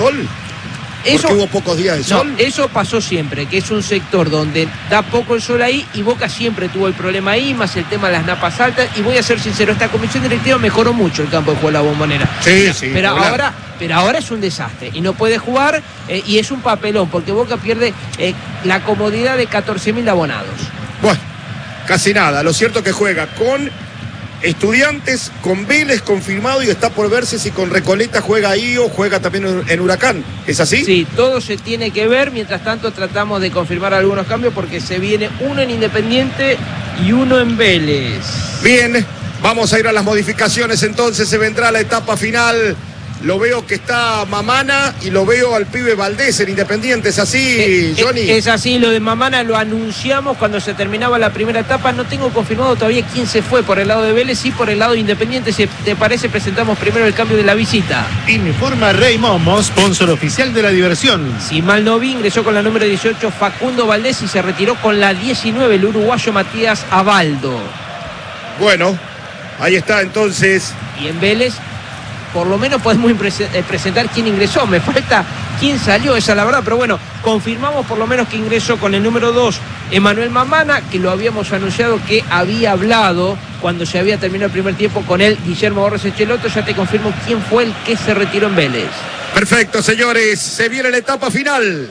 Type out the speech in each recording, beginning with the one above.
sol. Porque hubo pocos días de sol. No, eso pasó siempre, que es un sector donde da poco el sol ahí y Boca siempre tuvo el problema ahí, más el tema de las napas altas. Y voy a ser sincero, esta comisión directiva mejoró mucho el campo de juego de la Bombonera. Sí, pero ahora es un desastre y no puede jugar y es un papelón porque Boca pierde la comodidad de 14.000 abonados. Bueno, casi nada. Lo cierto es que juega con Estudiantes, con Vélez confirmado y está por verse si con Recoleta juega ahí o juega también en Huracán. ¿Es así? Sí, todo se tiene que ver. Mientras tanto tratamos de confirmar algunos cambios porque se viene uno en Independiente y uno en Vélez. Bien, vamos a ir a las modificaciones entonces. Se vendrá la etapa final. Lo veo que está Mamana y lo veo al pibe Valdés en Independiente. ¿Es así, Johnny? Es así, lo de Mamana lo anunciamos cuando se terminaba la primera etapa. No tengo confirmado todavía quién se fue por el lado de Vélez y por el lado de Independiente. Si te parece, presentamos primero el cambio de la visita. Informa Rey Momo, sponsor oficial de la diversión. Si mal no vi, ingresó con la número 18 Facundo Valdés y se retiró con la 19 el uruguayo Matías Abaldo. Bueno, ahí está entonces. Y en Vélez, por lo menos podemos presentar quién ingresó. Me falta quién salió, esa es la verdad. Pero bueno, confirmamos por lo menos que ingresó con el número 2 Emanuel Mamana, que lo habíamos anunciado que había hablado cuando se había terminado el primer tiempo con él Guillermo Borges Echeloto. Ya te confirmo quién fue el que se retiró en Vélez. Perfecto, señores. Se viene la etapa final.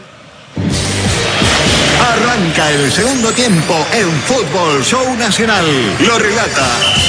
Arranca el segundo tiempo en Fútbol Show Nacional. Lo relata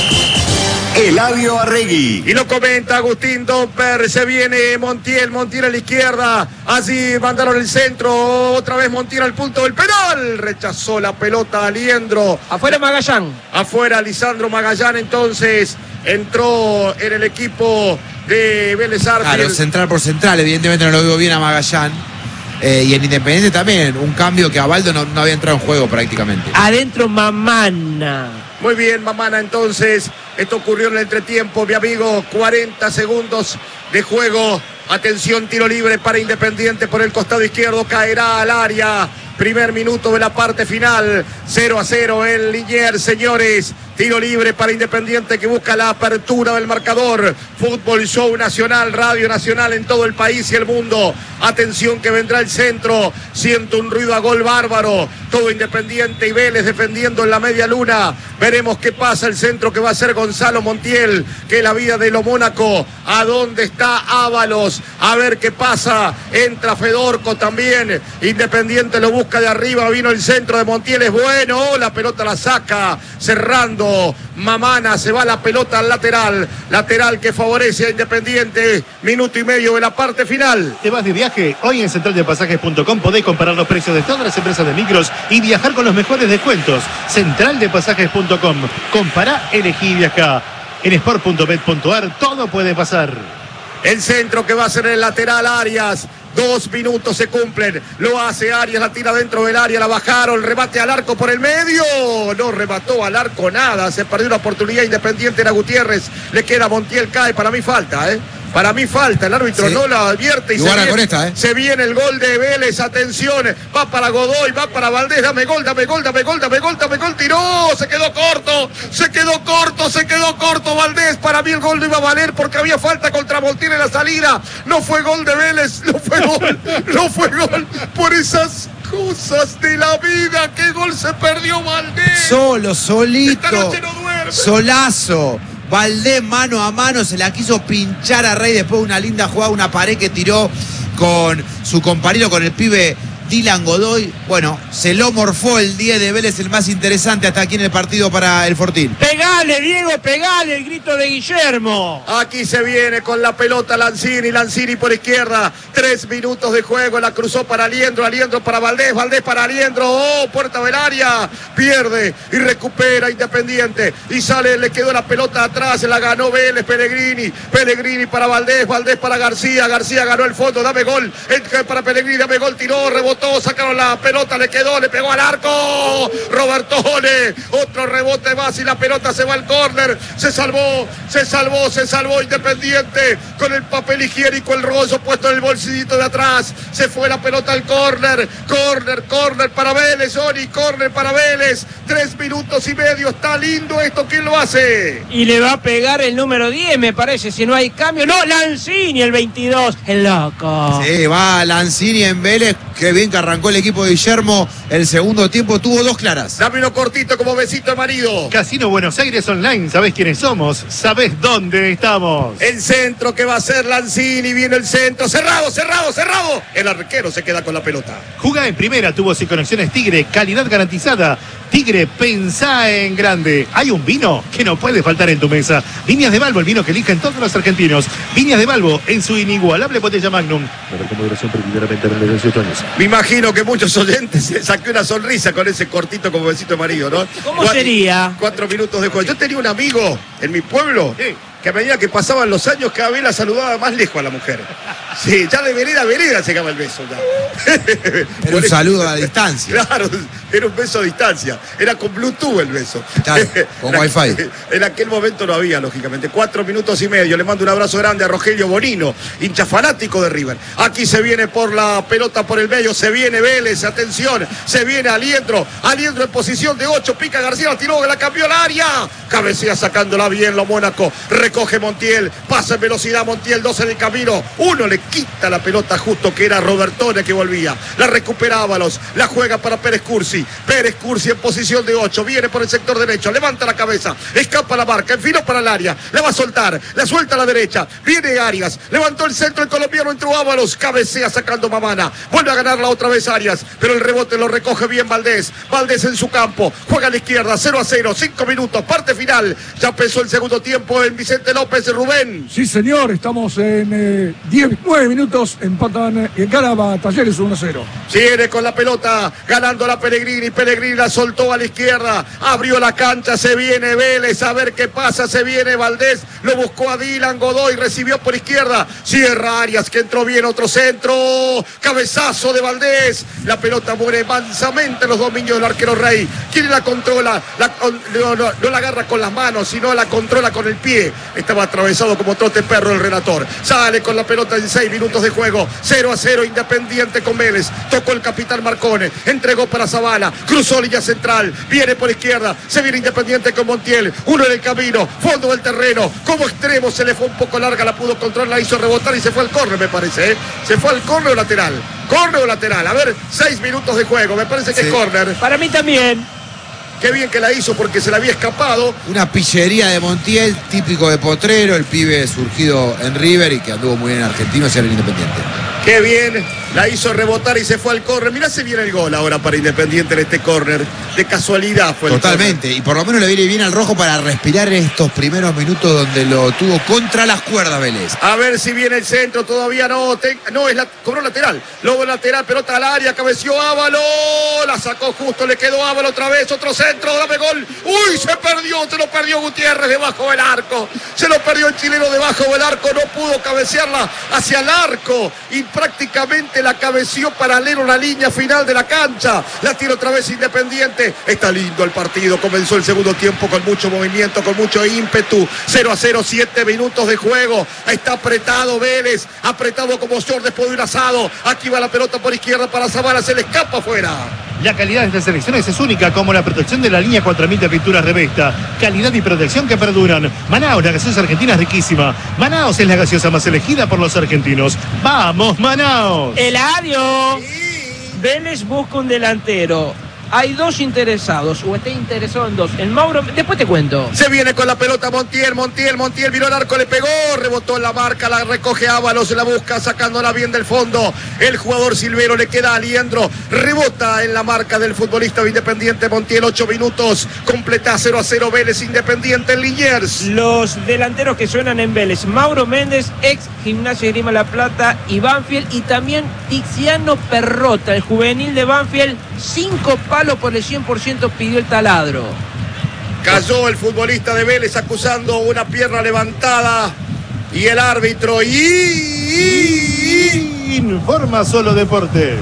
Eladio Arregui. Y lo comenta Agustín Domper. Se viene Montiel a la izquierda. Así mandaron el centro. Otra vez Montiel al punto del penal. Rechazó la pelota a Liendro. Afuera Magallán. Afuera Lisandro Magallán. Entonces entró en el equipo de Vélez Arfield. Claro, central por central. Evidentemente no lo veo bien a Magallán. Y en Independiente también. Un cambio que Abaldo no había entrado en juego prácticamente. Adentro Mamana. Muy bien, Mamana, entonces. Esto ocurrió en el entretiempo, mi amigo. 40 segundos de juego. Atención, tiro libre para Independiente por el costado izquierdo. Caerá al área. Primer minuto de la parte final. 0-0 en Liniers, señores. Tiro libre para Independiente que busca la apertura del marcador. Fútbol Show Nacional, Radio Nacional en todo el país y el mundo. Atención que vendrá el centro. Siento un ruido a gol bárbaro. Todo Independiente y Vélez defendiendo en la media luna. Veremos qué pasa el centro que va a ser Gonzalo Montiel. Que la vida de lo Mónaco. ¿A dónde está Ábalos? A ver qué pasa. Entra Fedorco también. Independiente lo busca de arriba. Vino el centro de Montiel. Es bueno. La pelota la saca. Cerrando. Mamana, se va la pelota al lateral. Lateral que favorece a Independiente. Minuto y medio de la parte final. ¿Te vas de viaje? Hoy en centraldepasajes.com podés comparar los precios de todas las empresas de micros y viajar con los mejores descuentos. Centraldepasajes.com. Compará, elegí y viajá. En sport.bet.ar todo puede pasar. El centro que va a ser el lateral Arias. 2 minutos se cumplen. Lo hace Arias, la tira dentro del área, la bajaron, remate al arco por el medio. No remató al arco nada. Se perdió la oportunidad. Independiente era Gutiérrez. Le queda Montiel, cae. Para mí falta, Para mí falta, el árbitro no la advierte y se viene el gol de Vélez, atención, va para Godoy, va para Valdés, dame gol, tiró, se quedó corto Valdés, para mí el gol no iba a valer porque había falta contra Montiel en la salida, no fue gol de Vélez, no fue gol, por esas cosas de la vida, qué gol se perdió Valdés. Solito, esta noche no duerme. Solazo. Valdés mano a mano se la quiso pinchar a Rey después de una linda jugada, una pared que tiró con su compañero, con el pibe Dylan Godoy. Bueno, se lo morfó el 10 de Vélez, el más interesante hasta aquí en el partido para el Fortín. ¡Pegale, Diego, pegale! El grito de Guillermo. Aquí se viene con la pelota Lanzini por izquierda. 3 minutos de juego, la cruzó para Aliendro para Valdés para Aliendro. ¡Oh, puerta del área! Pierde y recupera Independiente. Y sale, le quedó la pelota atrás, se la ganó Vélez, Pellegrini para Valdés para García ganó el fondo, dame gol. Entra para Pellegrini, dame gol, tiró, rebotó. rebotó, sacaron la pelota, le quedó, le pegó al arco. Robertone, otro rebote más y la pelota se va al córner. Se salvó Independiente con el papel higiénico, el rollo puesto en el bolsillito de atrás. Se fue la pelota al córner. Córner para Vélez, Oni, córner para Vélez. 3 minutos y medio, está lindo esto. ¿Quién lo hace? Y le va a pegar el número 10, me parece, si no hay cambio. No, Lanzini, el 22, el loco. Sí, va Lanzini en Vélez. Qué bien que arrancó el equipo de Guillermo. El segundo tiempo tuvo 2 claras. Dame uno cortito como besito de marido. Casino Buenos Aires Online, ¿sabés quiénes somos? ¿Sabés dónde estamos? El centro que va a ser Lanzini, viene el centro, cerrado. El arquero se queda con la pelota. Jugá en primera, tubos y conexiones Tigre, calidad garantizada. Tigre, pensá en grande. Hay un vino que no puede faltar en tu mesa. Viñas de Balbo, el vino que eligen todos los argentinos. Viñas de Balbo, en su inigualable botella Magnum. Me imagino que muchos oyentes se saqué una sonrisa con ese cortito como besito de marido, ¿no? ¿Cómo sería? 4 minutos de juego. Yo tenía un amigo en mi pueblo que a medida que pasaban los años cada vez la saludaba más lejos a la mujer. Sí, ya de vereda a vereda se acaba el beso. Ya. Era un saludo a la distancia. Claro, era un beso a distancia. Era con Bluetooth el beso. Claro, con Wi-Fi. En aquel momento no había, lógicamente. 4 minutos y medio. Le mando un abrazo grande a Rogelio Bonino, hincha fanático de River. Aquí se viene por la pelota por el medio. Se viene Vélez, atención. Se viene Aliendro. Aliendro en posición de 8. Pica García, la tiró, la cambió al área. Cabecea sacándola bien lo Mónaco. Recoge Montiel. Pasa en velocidad Montiel. 2 en el camino. 1 le quita la pelota justo que era Robertone que volvía. La recupera Ábalos. La juega para Pérez Cursi. Pérez Cursi en posición de 8. Viene por el sector derecho. Levanta la cabeza. Escapa la marca. Enfiló para el área. La va a soltar. La suelta a la derecha. Viene Arias. Levantó el centro. El colombiano entró Ábalos. Cabecea sacando Mamana. Vuelve a ganarla otra vez Arias. Pero el rebote lo recoge bien Valdés. Valdés en su campo. Juega a la izquierda. 0-0. 5 minutos. Parte final. Ya empezó el segundo tiempo en Vicente López. Rubén. Sí, señor. Estamos en 9 minutos. Empatan y encara Talleres 1-0. Viene con la pelota. Ganando la Pellegrini. Pellegrini la soltó a la izquierda. Abrió la cancha. Se viene Vélez. A ver qué pasa. Se viene Valdés. Lo buscó a Dylan Godoy. Recibió por izquierda. Cierra Arias que entró bien. Otro centro. Cabezazo de Valdés. La pelota muere mansamente en los dominios del arquero Rey. ¿Quién la controla? No la agarra con las manos, sino la controla con el pie. Estaba atravesado como trote perro el relator. Sale con la pelota en 6 minutos de juego. 0-0 Independiente con Vélez. Tocó el capitán Marcone. Entregó para Zavala. Cruzó línea central. Viene por izquierda. Se viene Independiente con Montiel. 1 en el camino. Fondo del terreno. Como extremo se le fue un poco larga. La pudo controlar. La hizo rebotar y se fue al córner, me parece. Se fue al córner o lateral. Córner o lateral. A ver, 6 minutos de juego. Me parece que es córner. Para mí también. Qué bien que la hizo porque se la había escapado. Una pillería de Montiel, típico de Potrero, el pibe surgido en River y que anduvo muy bien en Argentino hacia el Independiente. Qué bien, la hizo rebotar y se fue al córner. Mirá si viene el gol ahora para Independiente en este córner. De casualidad fue el Totalmente, córner. y por lo menos le viene bien al rojo para respirar en estos primeros minutos donde lo tuvo contra las cuerdas Vélez. A ver si viene el centro, todavía no. No, cobró lateral. Luego lateral, pelota al área, cabeció Ávalo. La sacó justo, le quedó Ávalo otra vez, otro centro, dame gol. Uy, se lo perdió Gutiérrez debajo del arco. Se lo perdió el chileno debajo del arco, no pudo cabecearla hacia el arco. Y prácticamente la cabeció paralelo a la línea final de la cancha. La tira otra vez Independiente. Está lindo el partido. Comenzó el segundo tiempo con mucho movimiento, con mucho ímpetu. 0-0, 7 minutos de juego. Está apretado Vélez. Apretado como short después de un asado. Aquí va la pelota por izquierda para Zavala. Se le escapa afuera. La calidad de estas selecciones es única, como la protección de la línea 4000 de pinturas Revesta. Calidad y protección que perduran. Manaos, la gaseosa argentina es riquísima. Manaos es la gaseosa más elegida por los argentinos. ¡Vamos, Manaos! Eladio. Vélez busca un delantero. Hay 2 interesados, o está interesado en 2. El Mauro, después te cuento. Se viene con la pelota Montiel, miró el arco, le pegó, rebotó en la marca, la recoge Ábalos, la busca, sacándola bien del fondo. El jugador silvero le queda a Aliendro, rebota en la marca del futbolista Independiente Montiel, 8 minutos, completa 0-0 Vélez Independiente en Liniers. Los delanteros que suenan en Vélez: Mauro Méndez, ex Gimnasia de Grima La Plata, y Banfield, y también Tiziano Perrota, el juvenil de Banfield. 5 palos por el 100% pidió el taladro. Cayó el futbolista de Vélez acusando una pierna levantada y el árbitro Informa Solo Deportes.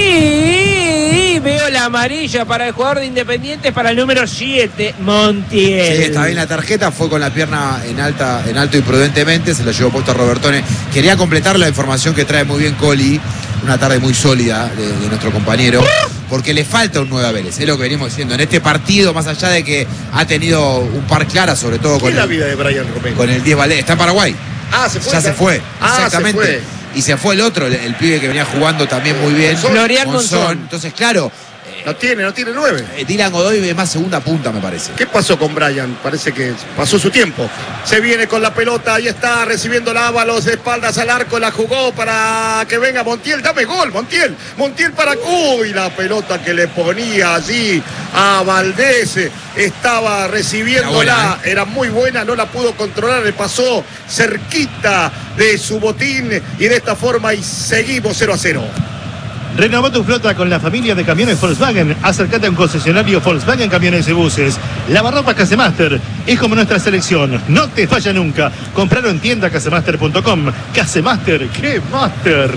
Y veo la amarilla para el jugador de Independiente, para el número 7, Montiel. Sí, está bien la tarjeta, fue con la pierna en alto y prudentemente, se lo llevó puesto a Robertone. Quería completar la información que trae muy bien Coli, una tarde muy sólida de nuestro compañero, porque le falta un 9 a Vélez, es lo que venimos diciendo. En este partido, más allá de que ha tenido un par claras, sobre todo con la vida de Brian Romero? Con el 10 Valdés, está en Paraguay. ¿Se fue? Ya se fue, exactamente. Se fue. Y se fue el otro, el pibe que venía jugando también muy bien. Florian Monzón. Entonces, claro. No tiene 9. Dylan Godoy es más segunda punta, me parece. ¿Qué pasó con Brian? Parece que pasó su tiempo. Se viene con la pelota, ahí está, recibiendo la Ábalos, de espaldas al arco, la jugó para que venga Montiel. Dame gol, Montiel. Montiel para... Uy, la pelota que le ponía allí a Valdés. Estaba recibiéndola, era muy buena, no la pudo controlar, le pasó cerquita de su botín y de esta forma y seguimos 0-0. Renová tu flota con la familia de camiones Volkswagen. Acércate a un concesionario Volkswagen Camiones y Buses. Lavarropas Casemaster es como nuestra selección. No te falla nunca. Compralo en tienda casemaster.com. Casemaster, ¡qué master!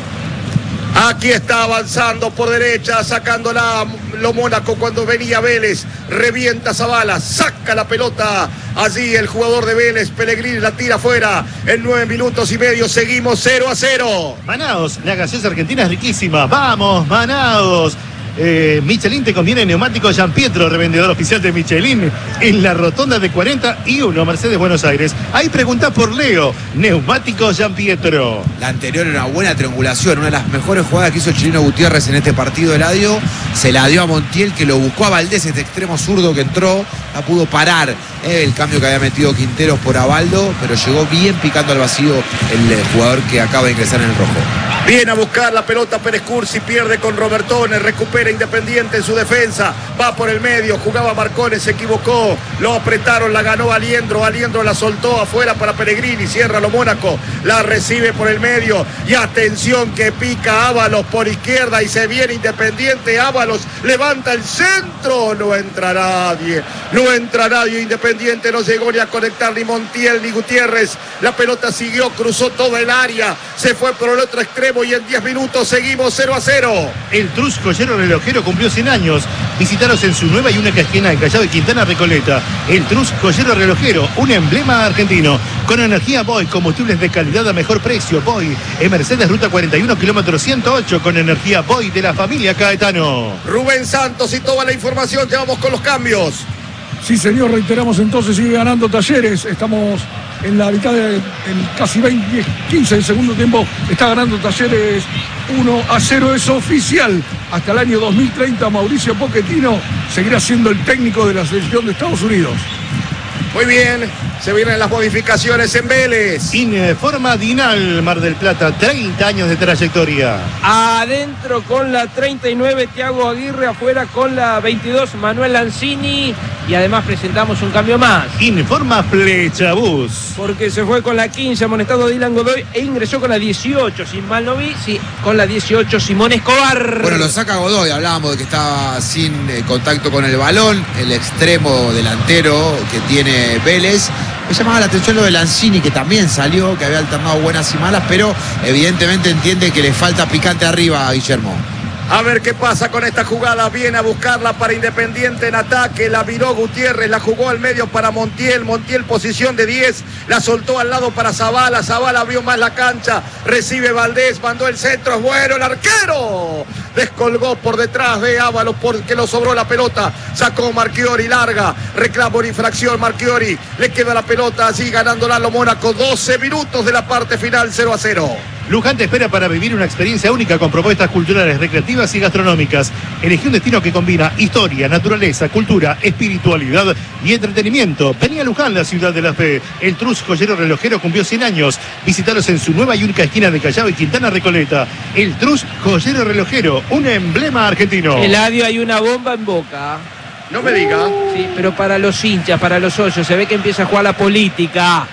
Aquí está avanzando por derecha, sacándola lo Mónaco cuando venía Vélez. Revienta Zavala, saca la pelota. Allí el jugador de Vélez, Pellegrini, la tira afuera. En 9 minutos y medio seguimos 0-0. Manaos, la gaseosa argentina es riquísima. ¡Vamos, Manaos! Michelin te conviene neumáticos Gianpietro, revendedor oficial de Michelin en la rotonda de 41 Mercedes Buenos Aires. Ahí preguntá por Leo, neumáticos Gianpietro. La anterior era una buena triangulación, una de las mejores jugadas que hizo el chileno Gutiérrez en este partido. Eladio se la dio a Montiel, que lo buscó a Valdés, este extremo zurdo que entró, la pudo parar el cambio que había metido Quinteros por Abaldo, pero llegó bien picando al vacío el jugador que acaba de ingresar en el rojo. Viene a buscar la pelota Pérez Cursi, pierde con Robertone, recupera Independiente en su defensa, va por el medio, jugaba Marcones, se equivocó, lo apretaron, la ganó Aliendro la soltó afuera para Pellegrini, cierra lo Mónaco, la recibe por el medio y atención que pica Ábalos por izquierda y se viene Independiente, Ábalos levanta el centro, no entra nadie, Independiente no llegó ni a conectar ni Montiel ni Gutiérrez, la pelota siguió, cruzó toda el área, se fue por el otro extremo y en 10 minutos seguimos 0-0. El Trus Joyero Relojero cumplió 100 años. Visítalos en su nueva y única esquina en Callao y Quintana Recoleta. El Trus Joyero Relojero, un emblema argentino. Con energía Boy, combustibles de calidad a mejor precio. Boy, en Mercedes Ruta 41, kilómetro 108, con energía Boy de la familia Caetano. Rubén Santos y toda la información, ya vamos con los cambios. Sí, señor, reiteramos entonces, sigue ganando Talleres. Estamos en la mitad del casi 15 del segundo tiempo. Está ganando Talleres 1-0, es oficial. Hasta el año 2030 Mauricio Pochettino seguirá siendo el técnico de la selección de Estados Unidos. Muy bien, se vienen las modificaciones en Vélez. Informa Dinal, Mar del Plata, 30 años de trayectoria. Adentro con la 39, Thiago Aguirre. Afuera con la 22, Manuel Lanzini. Y además presentamos un cambio más. Informa Flechabús. Porque se fue con la 15, amonestado Dylan Godoy, e ingresó con la 18, sin mal no vi, sí, con la 18, Simón Escobar. Bueno, lo saca Godoy, hablábamos de que estaba sin contacto con el balón, el extremo delantero que tiene Vélez. Me llamaba la atención lo de Lanzini, que también salió, que había alternado buenas y malas, pero evidentemente entiende que le falta picante arriba a Guillermo. A ver qué pasa con esta jugada. Viene a buscarla para Independiente en ataque. La viró Gutiérrez, la jugó al medio para Montiel. Montiel posición de 10. La soltó al lado para Zavala. Zavala abrió más la cancha. Recibe Valdés, mandó el centro. Es bueno el arquero. Descolgó por detrás de Ábalos porque lo sobró la pelota. Sacó Marchiori, larga. Reclamo en infracción Marchiori. Le queda la pelota allí ganándola lo Mónaco. 12 minutos de la parte final, 0-0. Luján te espera para vivir una experiencia única con propuestas culturales, recreativas y gastronómicas. Elegí un destino que combina historia, naturaleza, cultura, espiritualidad y entretenimiento. Vení a Luján, la ciudad de la fe. El Trus Joyero Relojero cumplió 100 años. Visítalos en su nueva y única esquina de Callao y Quintana Recoleta. El Trus Joyero Relojero, un emblema argentino. Eladio, hay una bomba en Boca. No me diga. Sí, pero para los hinchas, para los socios, se ve que empieza a jugar la política.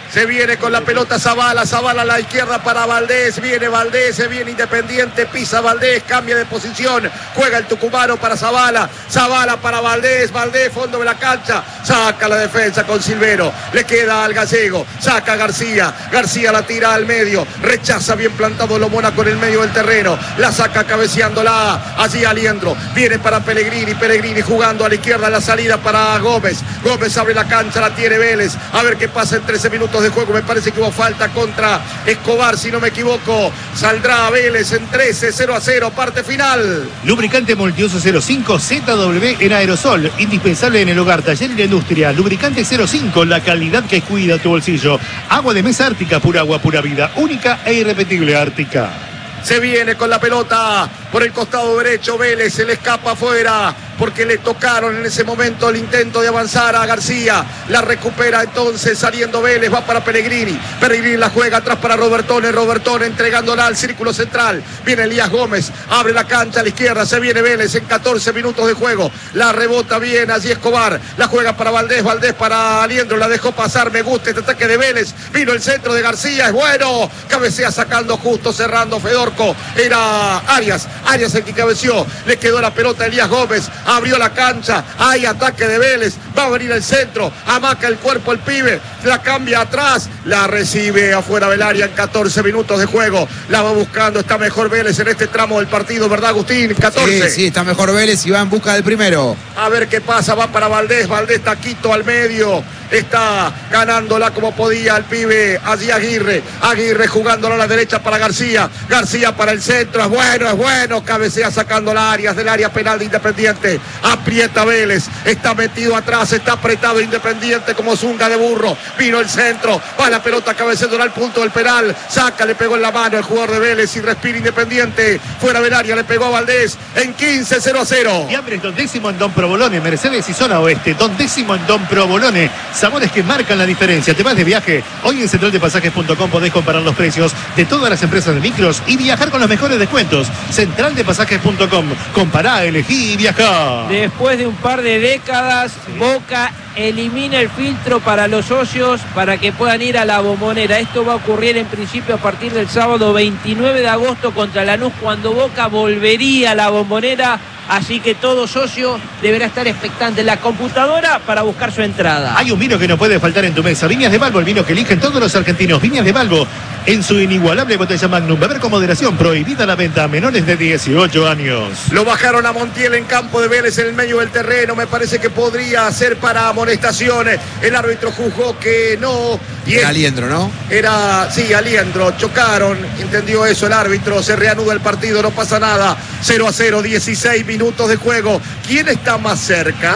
Se viene con la pelota Zabala a la izquierda para Valdés. Viene Valdés, se viene Independiente, pisa Valdés, cambia de posición. Juega el tucumano para Zabala para Valdés, fondo de la cancha. Saca la defensa con Silvero. Le queda al gallego. Saca García la tira al medio. Rechaza bien plantado Lomona con el medio del terreno. La saca cabeceándola. Allí Aliendro. Viene para Pellegrini jugando a la izquierda la salida para Gómez. Gómez abre la cancha, la tiene Vélez. A ver qué pasa en 13 minutos de juego. Me parece que hubo falta contra Escobar, si no me equivoco. Saldrá Vélez en 13, 0-0, parte final. Lubricante Multiuso 05 ZW en aerosol, indispensable en el hogar, taller y la industria. Lubricante 05, la calidad que cuida tu bolsillo. Agua de mesa Ártica, pura agua, pura vida, única e irrepetible Ártica. Se viene con la pelota por el costado derecho Vélez, se le escapa afuera porque le tocaron en ese momento el intento de avanzar a García. La recupera entonces saliendo Vélez, va para Pellegrini. Pellegrini la juega atrás para Robertone entregándola al círculo central. Viene Elías Gómez, abre la cancha a la izquierda, se viene Vélez en 14 minutos de juego. La rebota bien allí Escobar, la juega para Valdés para Aliendro, la dejó pasar, me gusta este ataque de Vélez. Vino el centro de García, es bueno. Cabecea sacando justo, cerrando Fedorco. Era Arias el que cabeció. Le quedó la pelota a Elías Gómez. Abrió la cancha, hay ataque de Vélez, va a venir el centro, amaca el cuerpo el pibe, la cambia atrás, la recibe afuera del área en 14 minutos de juego, la va buscando, está mejor Vélez en este tramo del partido, ¿verdad Agustín? 14. Sí, está mejor Vélez y va en busca del primero. A ver qué pasa, va para Valdés taquito al medio, está ganándola como podía el pibe, allí Aguirre jugándola a la derecha para García para el centro, es bueno, cabecea sacando la Arias del área penal de Independiente. Aprieta Vélez, está metido atrás, está apretado Independiente como zunga de burro. Vino el centro, va la pelota cabeceándola al punto del penal. Saca, le pegó en la mano el jugador de Vélez y respira Independiente. Fuera del área, le pegó a Valdés en 15, 0-0. Fiambres Don Décimo en Don Provolone, Mercedes y Zona Oeste. Don Décimo en Don Provolone. Sabores que marcan la diferencia. ¿Te vas de viaje? Hoy en centraldepasajes.com podés comparar los precios de todas las empresas de micros y viajar con los mejores descuentos. Centraldepasajes.com. Compará, elegí y viajá. Después de un par de décadas, Boca elimina el filtro para los socios para que puedan ir a la Bombonera. Esto va a ocurrir en principio a partir del sábado 29 de agosto contra Lanús, cuando Boca volvería a la Bombonera. Así que todo socio deberá estar expectante en la computadora para buscar su entrada. Hay un vino que no puede faltar en tu mesa. Viñas de Balbo, el vino que eligen todos los argentinos. Viñas de Balbo, en su inigualable botella Magnum. Beber con moderación, prohibida la venta a menores de 18 años. Lo bajaron a Montiel en campo de Vélez en el medio del terreno. Me parece que podría ser para amonestaciones. El árbitro juzgó que no. Y era Aliendro, ¿no? Sí, Aliendro. Chocaron, entendió eso el árbitro. Se reanuda el partido, no pasa nada. 0-0, 16 minutos de juego. ¿Quién está más cerca?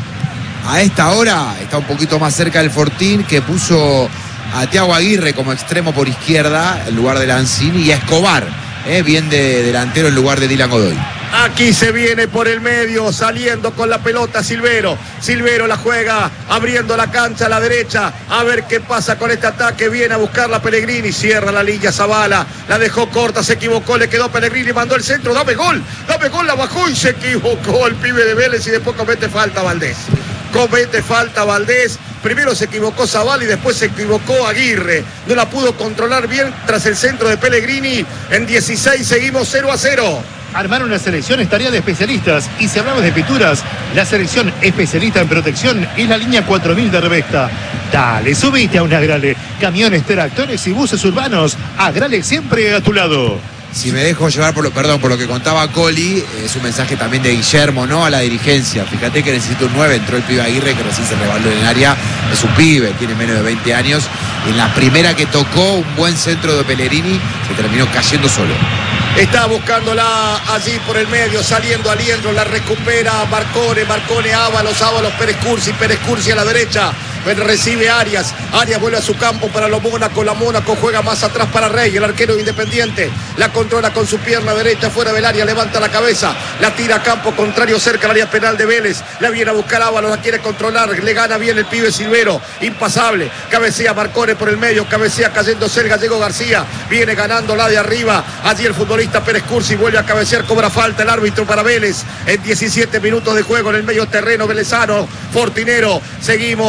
A esta hora está un poquito más cerca el Fortín, que puso a Thiago Aguirre como extremo por izquierda en lugar de Lanzini, y a Escobar, bien de delantero en lugar de Dylan Godoy. Aquí se viene por el medio, saliendo con la pelota Silvero la juega, abriendo la cancha a la derecha, a ver qué pasa con este ataque. Viene a buscar la Pellegrini, cierra la línea Zabala, la dejó corta, se equivocó, le quedó Pellegrini, mandó el centro, dame gol, la bajó y se equivocó el pibe de Vélez y después comete falta Valdés. Primero se equivocó Zabala y después se equivocó Aguirre. No la pudo controlar bien tras el centro de Pellegrini. En 16 seguimos 0-0. Armar una selección es tarea de especialistas. Y si hablamos de pinturas, la selección especialista en protección es la línea 4000 de Revesta. Dale, subite a un Agrale. Camiones, tractores y buses urbanos. Agrale siempre a tu lado. Si me dejo llevar por lo que contaba Coli, es un mensaje también de Guillermo, ¿no? A la dirigencia. Fíjate que necesita un 9, entró el pibe Aguirre, que recién se rebaló en el área. Es un pibe, tiene menos de 20 años. En la primera que tocó, un buen centro de Pellegrini, se terminó cayendo solo. Está buscándola allí por el medio, saliendo Aliendro, la recupera Marcone, Ábalos, Pérez Cursi a la derecha. Recibe Arias vuelve a su campo para los Mónaco, la Mónaco juega más atrás para Rey, el arquero Independiente, la controla con su pierna derecha fuera del área, levanta la cabeza, la tira a campo contrario cerca del área penal de Vélez, la viene a buscar Ábalos, la quiere controlar, le gana bien el pibe Silvero, impasable, cabecea Marcone por el medio, cabecea cayéndose el gallego García, viene ganando la de arriba, allí el futbolista Pérez Cursi vuelve a cabecear, cobra falta el árbitro para Vélez, en 17 minutos de juego en el medio terreno velezano, Fortinero, seguimos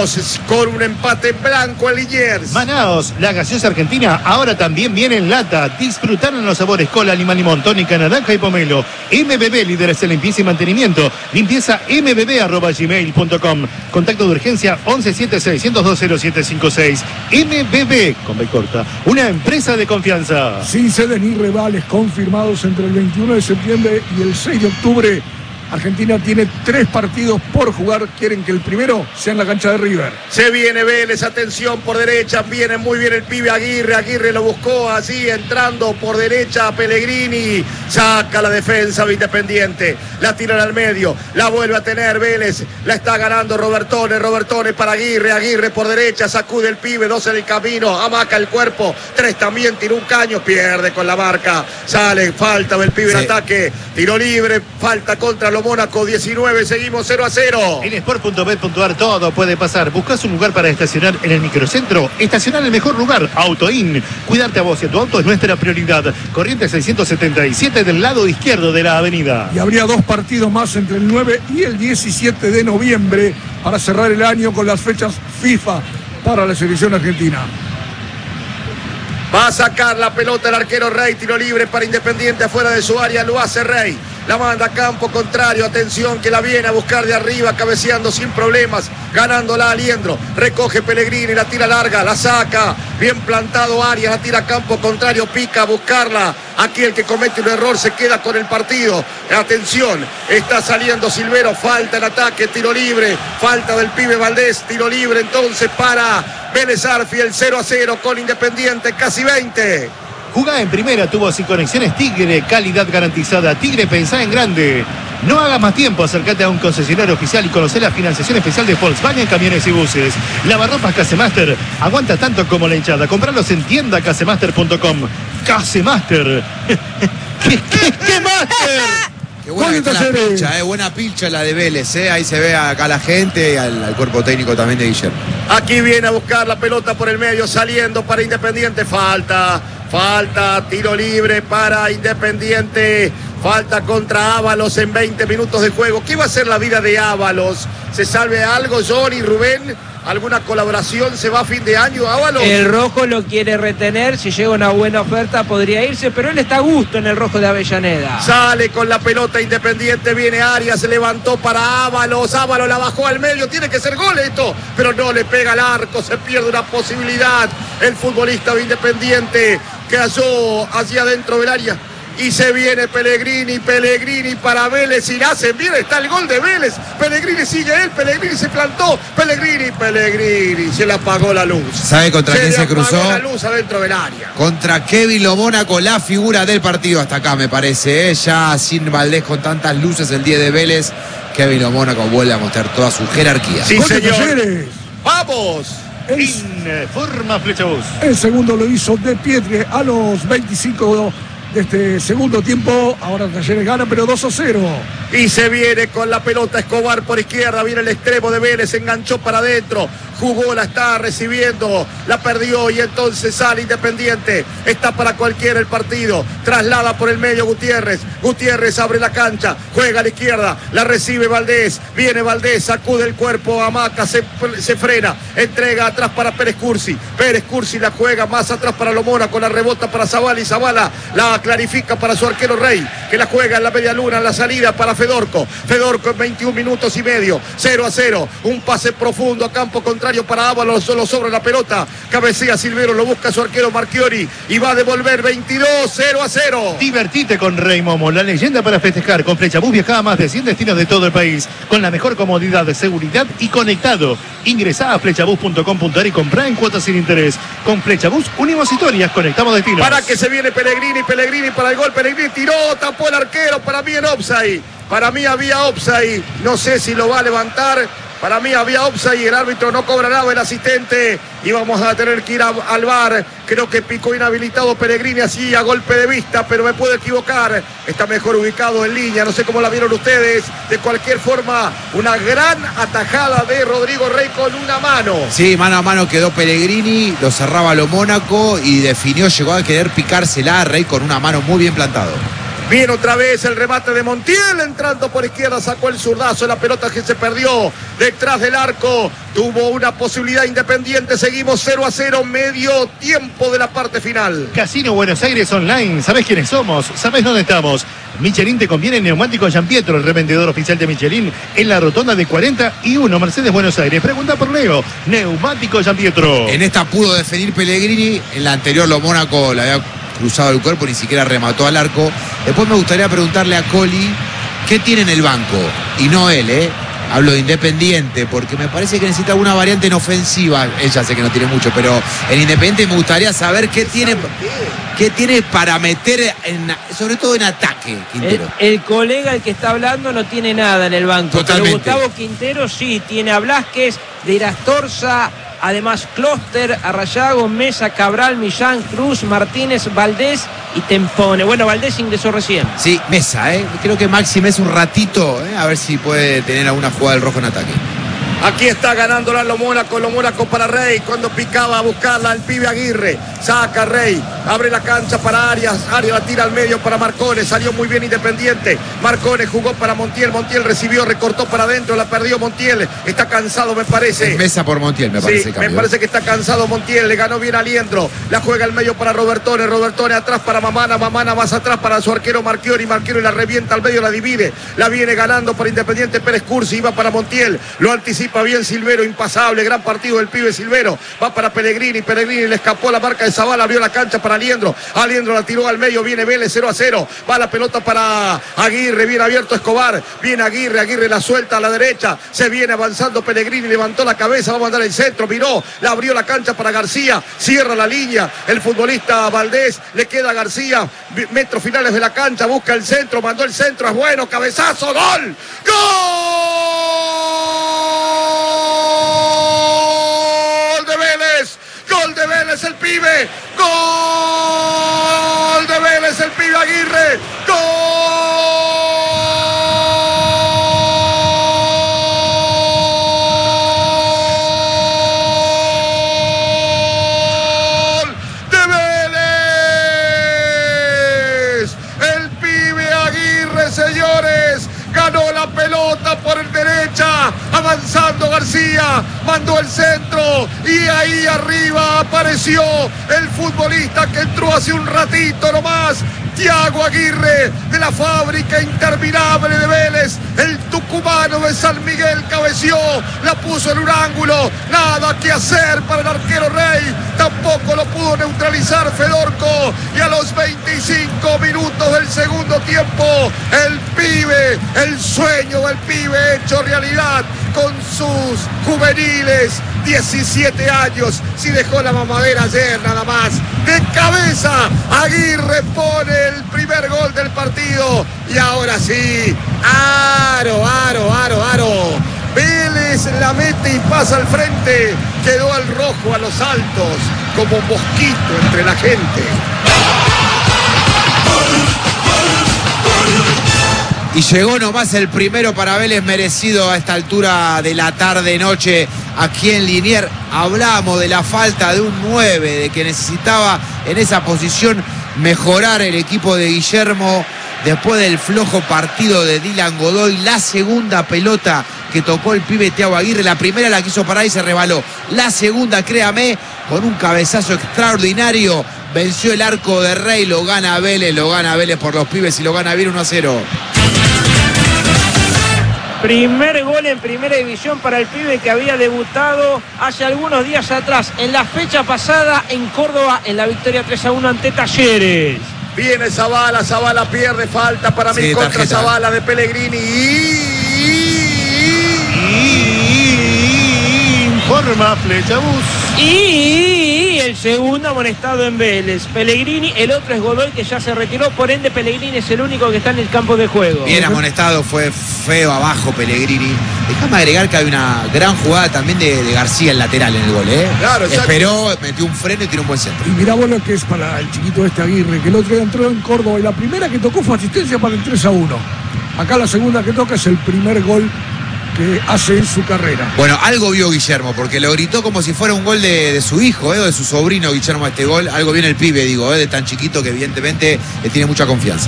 con un empate blanco en Liniers. Manaos, la gaseosa argentina ahora también viene en lata. Disfrutaron los sabores cola, limón, limón, tónica, naranja y pomelo. MBB, líderes en limpieza y mantenimiento. Limpieza mbb@gmail.com. Contacto de urgencia 1176-102-0756. MBB, con B corta, una empresa de confianza. Sin sedes ni rivales confirmados entre el 21 de septiembre y el 6 de octubre. Argentina tiene 3 partidos por jugar. Quieren que el primero sea en la cancha de River. Se viene Vélez, atención por derecha, viene muy bien el pibe Aguirre lo buscó así, entrando por derecha Pellegrini, saca la defensa de Independiente, la tiran al medio, la vuelve a tener Vélez, la está ganando Robertone para Aguirre por derecha, sacude el pibe, 2 en el camino, amaca el cuerpo, 3 también, tiró un caño, pierde con la marca, sale, falta del pibe en ataque, tiro libre, falta contra lo Mónaco, 19, seguimos 0-0. En sport.bet.ar todo puede pasar. ¿Buscas un lugar para estacionar en el microcentro? Estacionar en el mejor lugar, AutoIn. Cuidarte a vos y a tu auto es nuestra prioridad. Corrientes 677 del lado izquierdo de la avenida. Y habría 2 partidos más entre el 9 y el 17 de noviembre para cerrar el año con las fechas FIFA para la selección argentina. Va a sacar la pelota el arquero Rey, tiro libre para Independiente afuera de su área, lo hace Rey. La manda a campo contrario, atención que la viene a buscar de arriba, cabeceando sin problemas, ganándola Aliendro, recoge Pellegrini, la tira larga, la saca, bien plantado Arias, la tira a campo contrario, pica a buscarla, aquí el que comete un error se queda con el partido, atención, está saliendo Silvero, falta el ataque, tiro libre, falta del pibe Valdés, tiro libre entonces para Vélez Arfield, 0-0 con Independiente, casi 20. Jugá en primera, tubos y conexiones Tigre, calidad garantizada. Tigre, pensá en grande. No hagas más tiempo, acércate a un concesionario oficial y conocer la financiación especial de Volkswagen Camiones y Buses. Lavarropas Casemaster, aguanta tanto como la hinchada. Compralos en tienda casemaster.com. Casemaster. ¿Qué Master? Qué buena está la pilcha, buena pilcha la de Vélez, ahí se ve acá la gente y al cuerpo técnico también de Guillermo. Aquí viene a buscar la pelota por el medio, saliendo para Independiente, falta, tiro libre para Independiente, falta contra Ábalos en 20 minutos de juego. ¿Qué va a ser la vida de Ábalos? ¿Se salve algo, Johnny, Rubén? ¿Alguna colaboración? ¿Se va a fin de año, Ábalos? El rojo lo quiere retener, si llega una buena oferta podría irse, pero él está a gusto en el rojo de Avellaneda. Sale con la pelota Independiente, viene Arias, se levantó para Ábalos la bajó al medio, tiene que ser gol esto, pero no le pega al arco, se pierde una posibilidad. El futbolista de Independiente cayó hacia adentro del área. Y se viene Pellegrini para Vélez y la hacen bien, está el gol de Vélez, Pellegrini sigue él, Pellegrini se plantó, Pellegrini, se le apagó la luz. ¿Sabe contra quién se cruzó? La luz adentro del área. Contra Kevin Lo Mónaco, la figura del partido hasta acá me parece, ya sin Valdés con tantas luces el 10 de Vélez, Kevin Lo Mónaco vuelve a mostrar toda su jerarquía. Sí, señor. ¡Vamos! Informa Flechabús. El segundo lo hizo De Pietri a los 25 de este segundo tiempo. Ahora Talleres gana, pero 2-0. Y se viene con la pelota Escobar por izquierda. Viene el extremo de Vélez, enganchó para adentro. Jugó, la está recibiendo, la perdió y entonces sale Independiente. Está para cualquiera el partido. Traslada por el medio Gutiérrez. Gutiérrez abre la cancha, juega a la izquierda, la recibe Valdés. Viene Valdés, sacude el cuerpo, amaca, se frena, entrega atrás para Pérez Cursi. Pérez Cursi la juega más atrás para Lo Mónaco, la rebota para Zavala y Zavala la clarifica para su arquero Rey, que la juega en la media luna, en la salida para Fedorco. Fedorco en 21 minutos y medio, 0-0. Un pase profundo a campo contrario para Ábalos, solo sobra la pelota. Cabecea Silvero, lo busca su arquero Marchiori y va a devolver 22-0-0. Divertite con Rey Momo, la leyenda para festejar. Con Flechabús viaja a más de 100 destinos de todo el país, con la mejor comodidad, seguridad y conectado. Ingresá a flechabús.com.ar y comprá en cuotas sin interés. Con Flechabús unimos historias, conectamos destinos. Para que se viene Pellegrini para el gol, Pellegrini tiró, tapó el arquero, para mí en offside. Para mí había offside, no sé si lo va a levantar. Para mí había offside y el árbitro no cobra nada, el asistente. Y vamos a tener que ir al VAR. Creo que picó inhabilitado Pellegrini así a golpe de vista, pero me puedo equivocar. Está mejor ubicado en línea, no sé cómo la vieron ustedes. De cualquier forma, una gran atajada de Rodrigo Rey con una mano. Sí, mano a mano quedó Pellegrini, lo cerraba Lo Mónaco y definió, llegó a querer picársela a Rey con una mano muy bien plantado. Viene otra vez el remate de Montiel, entrando por izquierda, sacó el zurdazo, la pelota que se perdió detrás del arco. Tuvo una posibilidad Independiente, seguimos 0-0, medio tiempo de la parte final. Casino Buenos Aires Online, ¿sabés quiénes somos? ¿Sabés dónde estamos? Michelin te conviene Neumático Giampietro, el revendedor oficial de Michelin, en la rotonda de 41 Mercedes Buenos Aires. Pregunta por Leo, Neumático Giampietro. En esta pudo definir Pellegrini, en la anterior lo Mónaco le había cruzado el cuerpo, ni siquiera remató al arco. Después me gustaría preguntarle a Coli qué tiene en el banco, y no él, hablo de Independiente, porque me parece que necesita alguna variante en ofensiva. Él ya sé que no tiene mucho, pero en Independiente me gustaría saber qué tiene para meter, sobre todo en ataque, Quintero. El colega, el que está hablando, no tiene nada en el banco. Totalmente. Pero Gustavo Quintero sí, tiene a Blázquez, de Irastorza, además Clóster, Arrayago, Mesa, Cabral, Millán, Cruz, Martínez, Valdés y Tempone. Bueno, Valdés ingresó recién. Sí, Mesa, creo que Maxi Mesa un ratito, a ver si puede tener alguna jugada del rojo en ataque. Aquí está ganándola lo Mónaco para Rey, cuando picaba a buscarla el pibe Aguirre, saca Rey, abre la cancha para Arias la tira al medio para Marcones, salió muy bien Independiente, Marcones jugó para Montiel recibió, recortó para adentro, la perdió Montiel, está cansado me parece. Es Mesa por Montiel, me parece. Sí, me parece que está cansado Montiel, le ganó bien a Liendro, la juega al medio para Robertone atrás para Mamana más atrás para su arquero Marchiori la revienta al medio, la divide, la viene ganando para Independiente Pérez Cursi, iba para Montiel, lo anticipa bien Silvero, impasable, gran partido del pibe Silvero, va para Pellegrini le escapó la marca de Zavala, abrió la cancha para Aliendro la tiró al medio, viene Vélez 0-0, va la pelota para Aguirre, bien abierto Escobar, viene Aguirre la suelta a la derecha, se viene avanzando Pellegrini, levantó la cabeza, va a mandar el centro, miró, la abrió la cancha para García, cierra la línea, el futbolista Valdés, le queda a García, metros finales de la cancha, busca el centro, mandó el centro, es bueno, cabezazo, ¡gol! ¡Gol de Vélez el pibe! ¡Gol de Vélez el pibe Aguirre! ¡Gol de Vélez! El pibe Aguirre, señores, ganó la pelota por el derecha, avanzando García, mandó el centro y ahí arriba apareció el futbolista que entró hace un ratito nomás, Thiago Aguirre, de la fábrica interminable de Vélez, el tucumano de San Miguel cabeció, la puso en un ángulo, nada que hacer para el arquero Rey, tampoco lo pudo neutralizar Fedorco, y a los 25 minutos del segundo tiempo, el pibe, el sueño del pibe hecho realidad con sus juveniles, 17 años, si dejó la mamadera ayer nada más, de cabeza, Aguirre pone el primer gol del partido, y ahora sí, aro, Vélez la mete y pasa al frente, quedó al rojo a los altos, como un mosquito entre la gente. Y llegó nomás el primero para Vélez, merecido a esta altura de la tarde-noche aquí en Liniers. Hablamos de la falta de un 9, de que necesitaba en esa posición mejorar el equipo de Guillermo después del flojo partido de Dylan Godoy. La segunda pelota que tocó el pibe Thiago Aguirre, la primera la quiso parar y se rebaló. La segunda, créame, con un cabezazo extraordinario, venció el arco de Rey, lo gana Vélez por los pibes y lo gana bien 1-0. Primer gol en primera división para el pibe que había debutado hace algunos días atrás, en la fecha pasada en Córdoba, en la victoria 3-1 ante Talleres. Viene Zavala pierde, falta para mí contra Zavala de Pellegrini informa Flecha Bus. Y el segundo amonestado en Vélez, Pellegrini, el otro es Godoy, que ya se retiró, por ende Pellegrini es el único que está en el campo de juego. Bien amonestado, fue feo abajo Pellegrini. Déjame agregar que hay una gran jugada también de García, el lateral en el gol, Claro, esperó, metió un freno y tiró un buen centro. Y mirá vos lo que es para el chiquito Aguirre, que el otro día entró en Córdoba y la primera que tocó fue asistencia para el 3-1. Acá la segunda que toca es el primer gol que hace en su carrera. Bueno, algo vio Guillermo, porque lo gritó como si fuera un gol de su hijo, o de su sobrino Guillermo, este gol. Algo viene el pibe, de tan chiquito que evidentemente le tiene mucha confianza.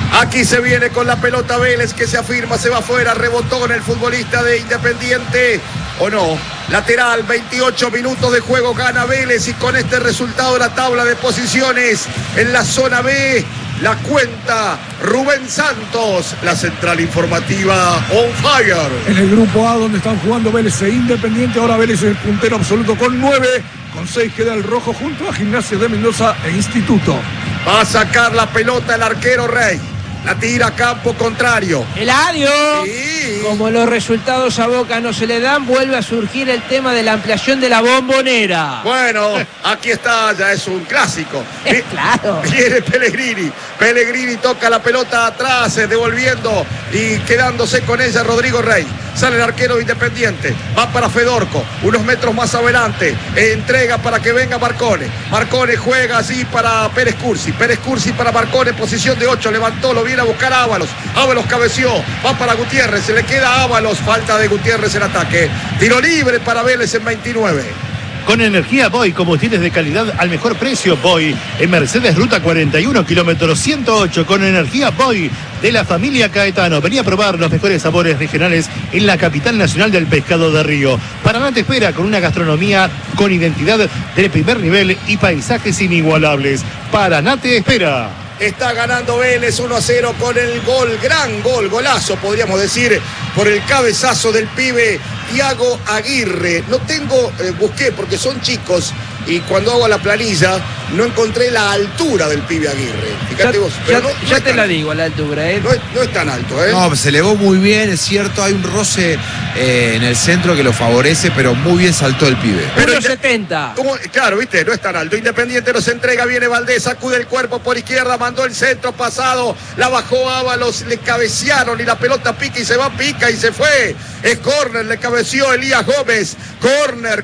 Aquí se viene con la pelota Vélez, que se afirma, se va afuera, rebotó con el futbolista de Independiente, o no, lateral, 28 minutos de juego, gana Vélez, y con este resultado la tabla de posiciones en la zona B la cuenta Rubén Santos, la central informativa on fire. En el grupo A, donde están jugando Vélez e Independiente, ahora Vélez es el puntero absoluto con 9, con 6 queda el rojo junto a Gimnasia de Mendoza e Instituto. Va a sacar la pelota el arquero Rey. La tira a campo contrario. Eladio. Sí. Como los resultados a Boca no se le dan, vuelve a surgir el tema de la ampliación de la Bombonera. Bueno, aquí está, ya es un clásico. Claro. Viene Pellegrini. Pellegrini toca la pelota atrás, devolviendo y quedándose con ella Rodrigo Rey. Sale el arquero Independiente. Va para Fedorco. Unos metros más adelante. Entrega para que venga Marcone. Marcone juega así para Pérez Cursi. Pérez Cursi para Marcone. Posición de 8. Levantó, lo viene a buscar a Ábalos. Ábalos cabeció. Va para Gutiérrez. Se le queda a Ábalos. Falta de Gutiérrez en ataque. Tiro libre para Vélez en 29. Con energía Boy, combustibles de calidad al mejor precio. Boy en Mercedes Ruta 41, kilómetro 108. Con energía Boy de la familia Caetano. Venía a probar los mejores sabores regionales en la capital nacional del pescado de río. Paraná te espera con una gastronomía con identidad del primer nivel y paisajes inigualables. Paraná te espera. Está ganando Vélez 1-0 con el gol, gran gol, golazo podríamos decir, por el cabezazo del pibe Thiago Aguirre. No tengo, busqué porque son chicos y cuando hago la planilla no encontré la altura del pibe Aguirre. Fíjate vos. Ya te la digo a la altura, ¿eh? No es tan alto, ¿eh? No, se elevó muy bien, es cierto, hay un roce en el centro que lo favorece, pero muy bien saltó el pibe. 1.70. Claro, viste, no es tan alto. Independiente nos entrega, viene Valdés, sacude el cuerpo por izquierda, mandó el centro pasado, la bajó Ábalos, le cabecearon y la pelota pica y se va, pica y se fue. Es córner, le cabeció Elías Gómez. Córner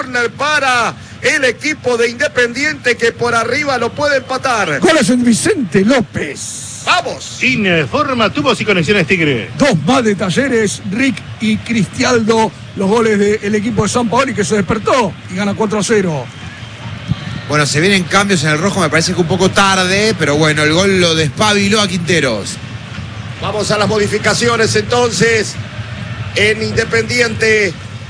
para el equipo de Independiente, que por arriba lo puede empatar. Goles en Vicente López. ¡Vamos! Informa Tubos y Conexiones Tigre. 2 más de Talleres, Rick y Cristialdo. Los goles del equipo de San Paoli, que se despertó y gana 4-0. Bueno, se vienen cambios en el rojo, me parece que un poco tarde, pero bueno, el gol lo despabiló a Quinteros. Vamos a las modificaciones entonces en Independiente.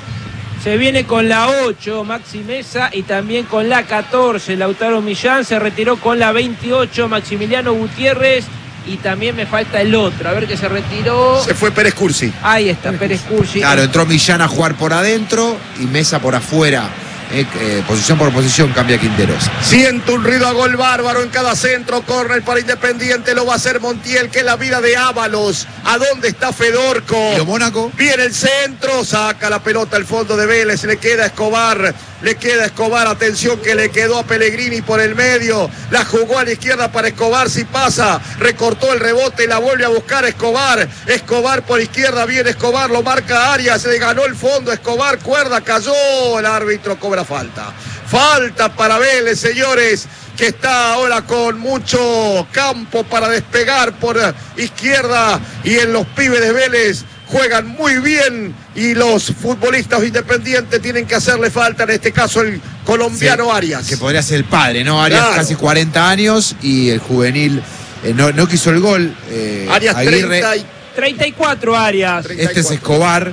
Se viene con la 8, Maxi Mesa, y también con la 14, Lautaro Millán. Se retiró con la 28, Maximiliano Gutiérrez. Y también me falta el otro, a ver que se retiró. Se fue Pérez Cursi. Ahí está, Pérez Cursi. Claro, entró Millán a jugar por adentro y Mesa por afuera. Posición por posición cambia Quinteros. Siento un ruido a gol bárbaro en cada centro. Córner para Independiente, lo va a hacer Montiel, que es la vida de Ábalos. ¿A dónde está Fedorco? ¿Y Mónaco? Viene el centro, saca la pelota al fondo de Vélez, le queda Escobar. Atención que le quedó a Pellegrini por el medio. La jugó a la izquierda para Escobar, si pasa. Recortó el rebote y la vuelve a buscar Escobar. Escobar por izquierda, viene Escobar, lo marca Arias, le ganó el fondo Escobar, cuerda, cayó. El árbitro cobra falta. Falta para Vélez, señores, que está ahora con mucho campo para despegar por izquierda, y en los pibes de Vélez juegan muy bien y los futbolistas Independientes tienen que hacerle falta, en este caso el colombiano Arias. Que podría ser el padre, ¿no? Arias, claro. Casi 40 años y el juvenil no quiso el gol. Arias Aguirre, 34 Arias. Este es Escobar,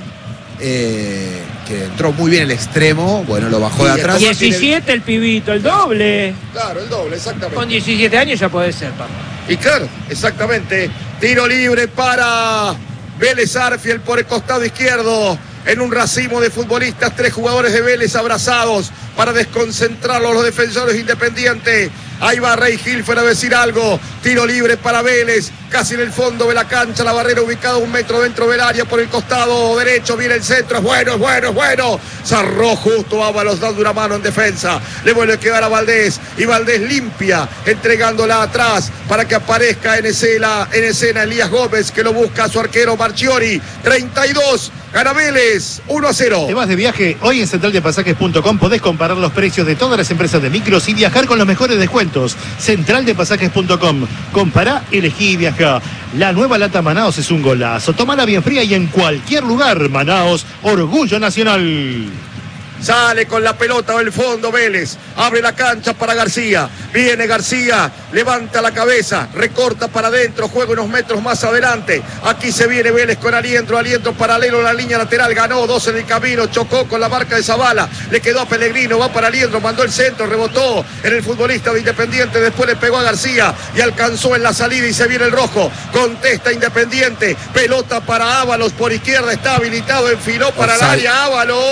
que entró muy bien el extremo, bueno, lo bajó de atrás. 17 el pibito, el doble. Claro, el doble, exactamente. Con 17 años ya puede ser, papá. Y claro, exactamente. Tiro libre para Vélez Arfiel por el costado izquierdo. En un racimo de futbolistas, 3 jugadores de Vélez abrazados para desconcentrarlos los defensores Independientes. Ahí va Rey Hilfer a decir algo. Tiro libre para Vélez, casi en el fondo de la cancha, la barrera ubicada 1 metro dentro del área por el costado derecho. Viene el centro, es bueno. Cerró justo Ábalos dando una mano en defensa. Le vuelve a quedar a Valdés y Valdés limpia, entregándola atrás para que aparezca en escena Elías Gómez, que lo busca a su arquero Marchiori. 32, gana Vélez, 1-0. Te vas de viaje, hoy en centraldepasajes.com podés comparar los precios de todas las empresas de micros y viajar con los mejores descuentos. Centraldepasajes.com. Compará, elegí y viajá. La nueva lata Manaos es un golazo. Tómala bien fría y en cualquier lugar. Manaos, orgullo nacional. Sale con la pelota del fondo Vélez. Abre la cancha para García. Viene García. Levanta la cabeza. Recorta para adentro. Juega unos metros más adelante. Aquí se viene Vélez con Aliendro. Aliendro paralelo a la línea lateral. Ganó 2 en el camino. Chocó con la marca de Zavala. Le quedó a Pellegrino. Va para Aliendro. Mandó el centro. Rebotó en el futbolista de Independiente. Después le pegó a García. Y alcanzó en la salida. Y se viene el rojo. Contesta Independiente. Pelota para Ábalos por izquierda. Está habilitado. Enfiló para el área.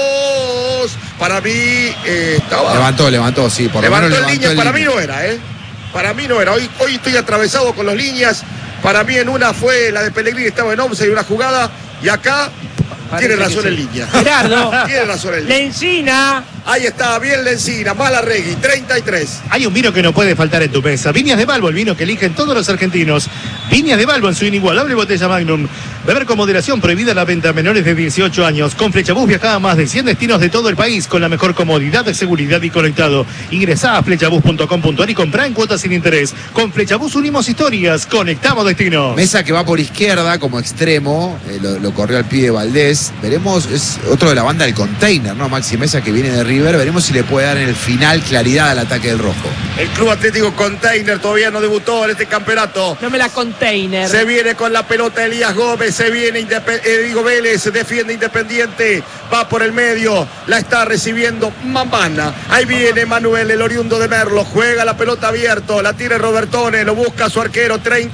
Ábalos. Para mí estaba... Levantó, sí. Por levantó lo en menos línea. Para mí no era, Para mí no era. Hoy estoy atravesado con las líneas. Para mí en una fue la de Pellegrini, estaba en offside y una jugada. Y acá tiene razón en línea. Gerardo. Tiene razón en línea. Lencina. Ahí está, bien Lencina. Malaregui, 33. Hay un vino que no puede faltar en tu mesa. Viñas de Balbo, el vino que eligen todos los argentinos. Viñas de Balbo en su inigualable botella Magnum. Beber con moderación, prohibida la venta a menores de 18 años. Con Flechabús viaja a más de 100 destinos de todo el país con la mejor comodidad, seguridad y conectado. Ingresá a flechabús.com.ar y comprá en cuotas sin interés. Con Flechabús unimos historias, conectamos destinos. Mesa que va por izquierda como extremo, lo corrió al pibe Valdés. Veremos, es otro de la banda del Container, ¿no? Maxi Mesa que viene de River. Veremos si le puede dar en el final claridad al ataque del rojo. El Club Atlético Container todavía no debutó en este campeonato. No me la Container. Se viene con la pelota Elías Gómez, se viene Vélez, se defiende Independiente, va por el medio, la está recibiendo Mamana. Ahí viene Manuel, el oriundo de Merlo, juega la pelota abierto, la tiene Robertone, lo busca su arquero,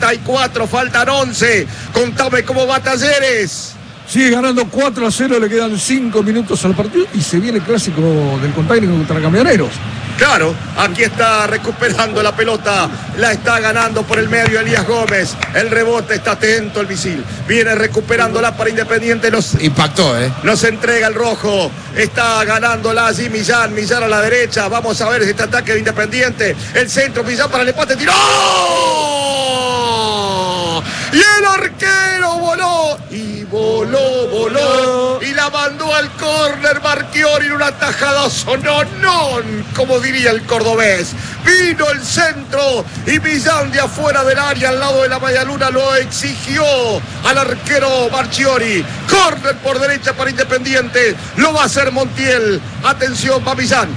34, faltan 11. Contame cómo va Talleres. Sigue ganando 4-0, le quedan 5 minutos al partido y se viene el clásico del Container contra Camioneros. Claro, aquí está recuperando la pelota, la está ganando por el medio Elías Gómez, el rebote, está atento el misil, viene recuperándola para Independiente, Impactó, nos entrega el rojo, está ganándola allí Millán a la derecha, vamos a ver este ataque de Independiente, el centro, Millán para el empate, tiró, y el arquero voló, y la mandó al córner Marchiori en una tajada sononón, como diría el cordobés. Vino el centro y Millán de afuera del área al lado de la medialuna lo exigió al arquero Marchiori. Córner por derecha para Independiente, lo va a hacer Montiel. Atención, va Millán,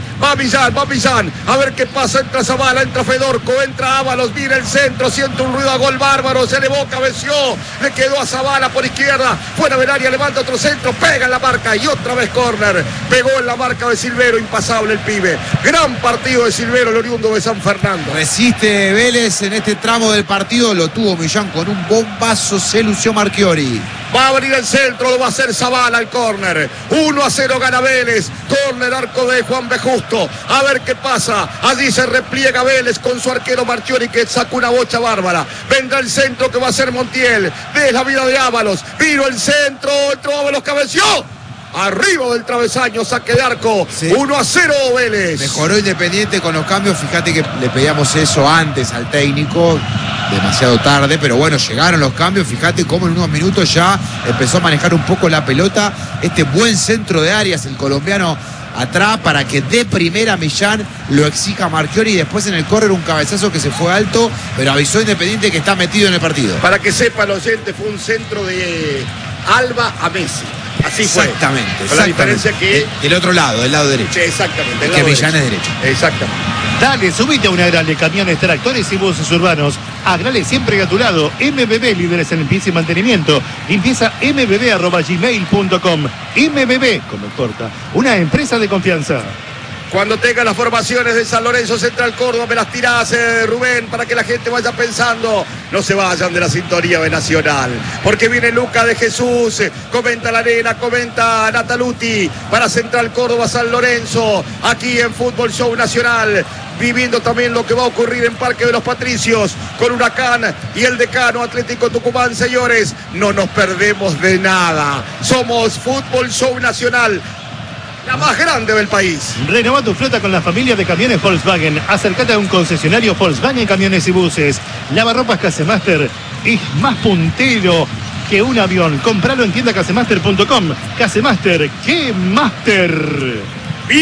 a ver qué pasa, entra Zavala, entra Fedorco, entra Ábalos, viene el centro, siente un ruido a gol bárbaro, se elevó, cabeció, le quedó a Zavala por izquierda, fuera del área, levanta otro centro, pega en la marca y otra vez córner, pegó en la marca de Silvero, impasable el pibe. Gran partido de Silvero, el oriundo de San Fernando. Resiste Vélez en este tramo del partido, lo tuvo Millán con un bombazo, se lució Marchiori. Va a venir el centro, lo va a hacer Zavala al córner. 1-0 gana Vélez. Córner, arco de Juan B. Justo. A ver qué pasa. Allí se repliega Vélez con su arquero Marchiori que sacó una bocha bárbara. Vendrá el centro que va a ser Montiel. De la vida de Ábalos. Vino el centro, entró Ábalos, cabeció. Arriba del travesaño, saque de arco. Sí. 1-0 Vélez. Mejoró Independiente con los cambios. Fíjate que le pedíamos eso antes al técnico. Demasiado tarde, pero bueno, llegaron los cambios. Fíjate cómo en unos minutos ya empezó a manejar un poco la pelota. Este buen centro de Arias, el colombiano atrás, para que de primera Millán lo exija Marchiori y después en el córner un cabezazo que se fue alto, pero avisó Independiente que está metido en el partido. Para que sepa el oyente, fue un centro de Alba a Messi. Así fue. Exactamente. Con la diferencia que... Del otro lado, del lado derecho. Sí, exactamente. Es que Millán es derecho. Exactamente. Dale, subite a una Agrale, camiones, tractores y buses urbanos. Agrale siempre a tu lado. MBB, líderes en limpieza y mantenimiento. Limpieza mbb@gmail.com. MBB, como corta, una empresa de confianza. Cuando tenga las formaciones de San Lorenzo Central Córdoba, me las tirás, Rubén, para que la gente vaya pensando. No se vayan de la sintonía de Nacional, porque viene Luca de Jesús, comenta la arena, comenta Nataluti, para Central Córdoba San Lorenzo, aquí en Fútbol Show Nacional, viviendo también lo que va a ocurrir en Parque de los Patricios, con Huracán y el Decano Atlético Tucumán, señores. No nos perdemos de nada. Somos Fútbol Show Nacional, la más grande del país. Renova tu flota con la familia de camiones Volkswagen. Acércate a un concesionario Volkswagen Camiones y Buses. Lavarropas Casemaster es más puntero que un avión. Compralo en tiendacasemaster.com. Casemaster, ¡qué máster! Bien.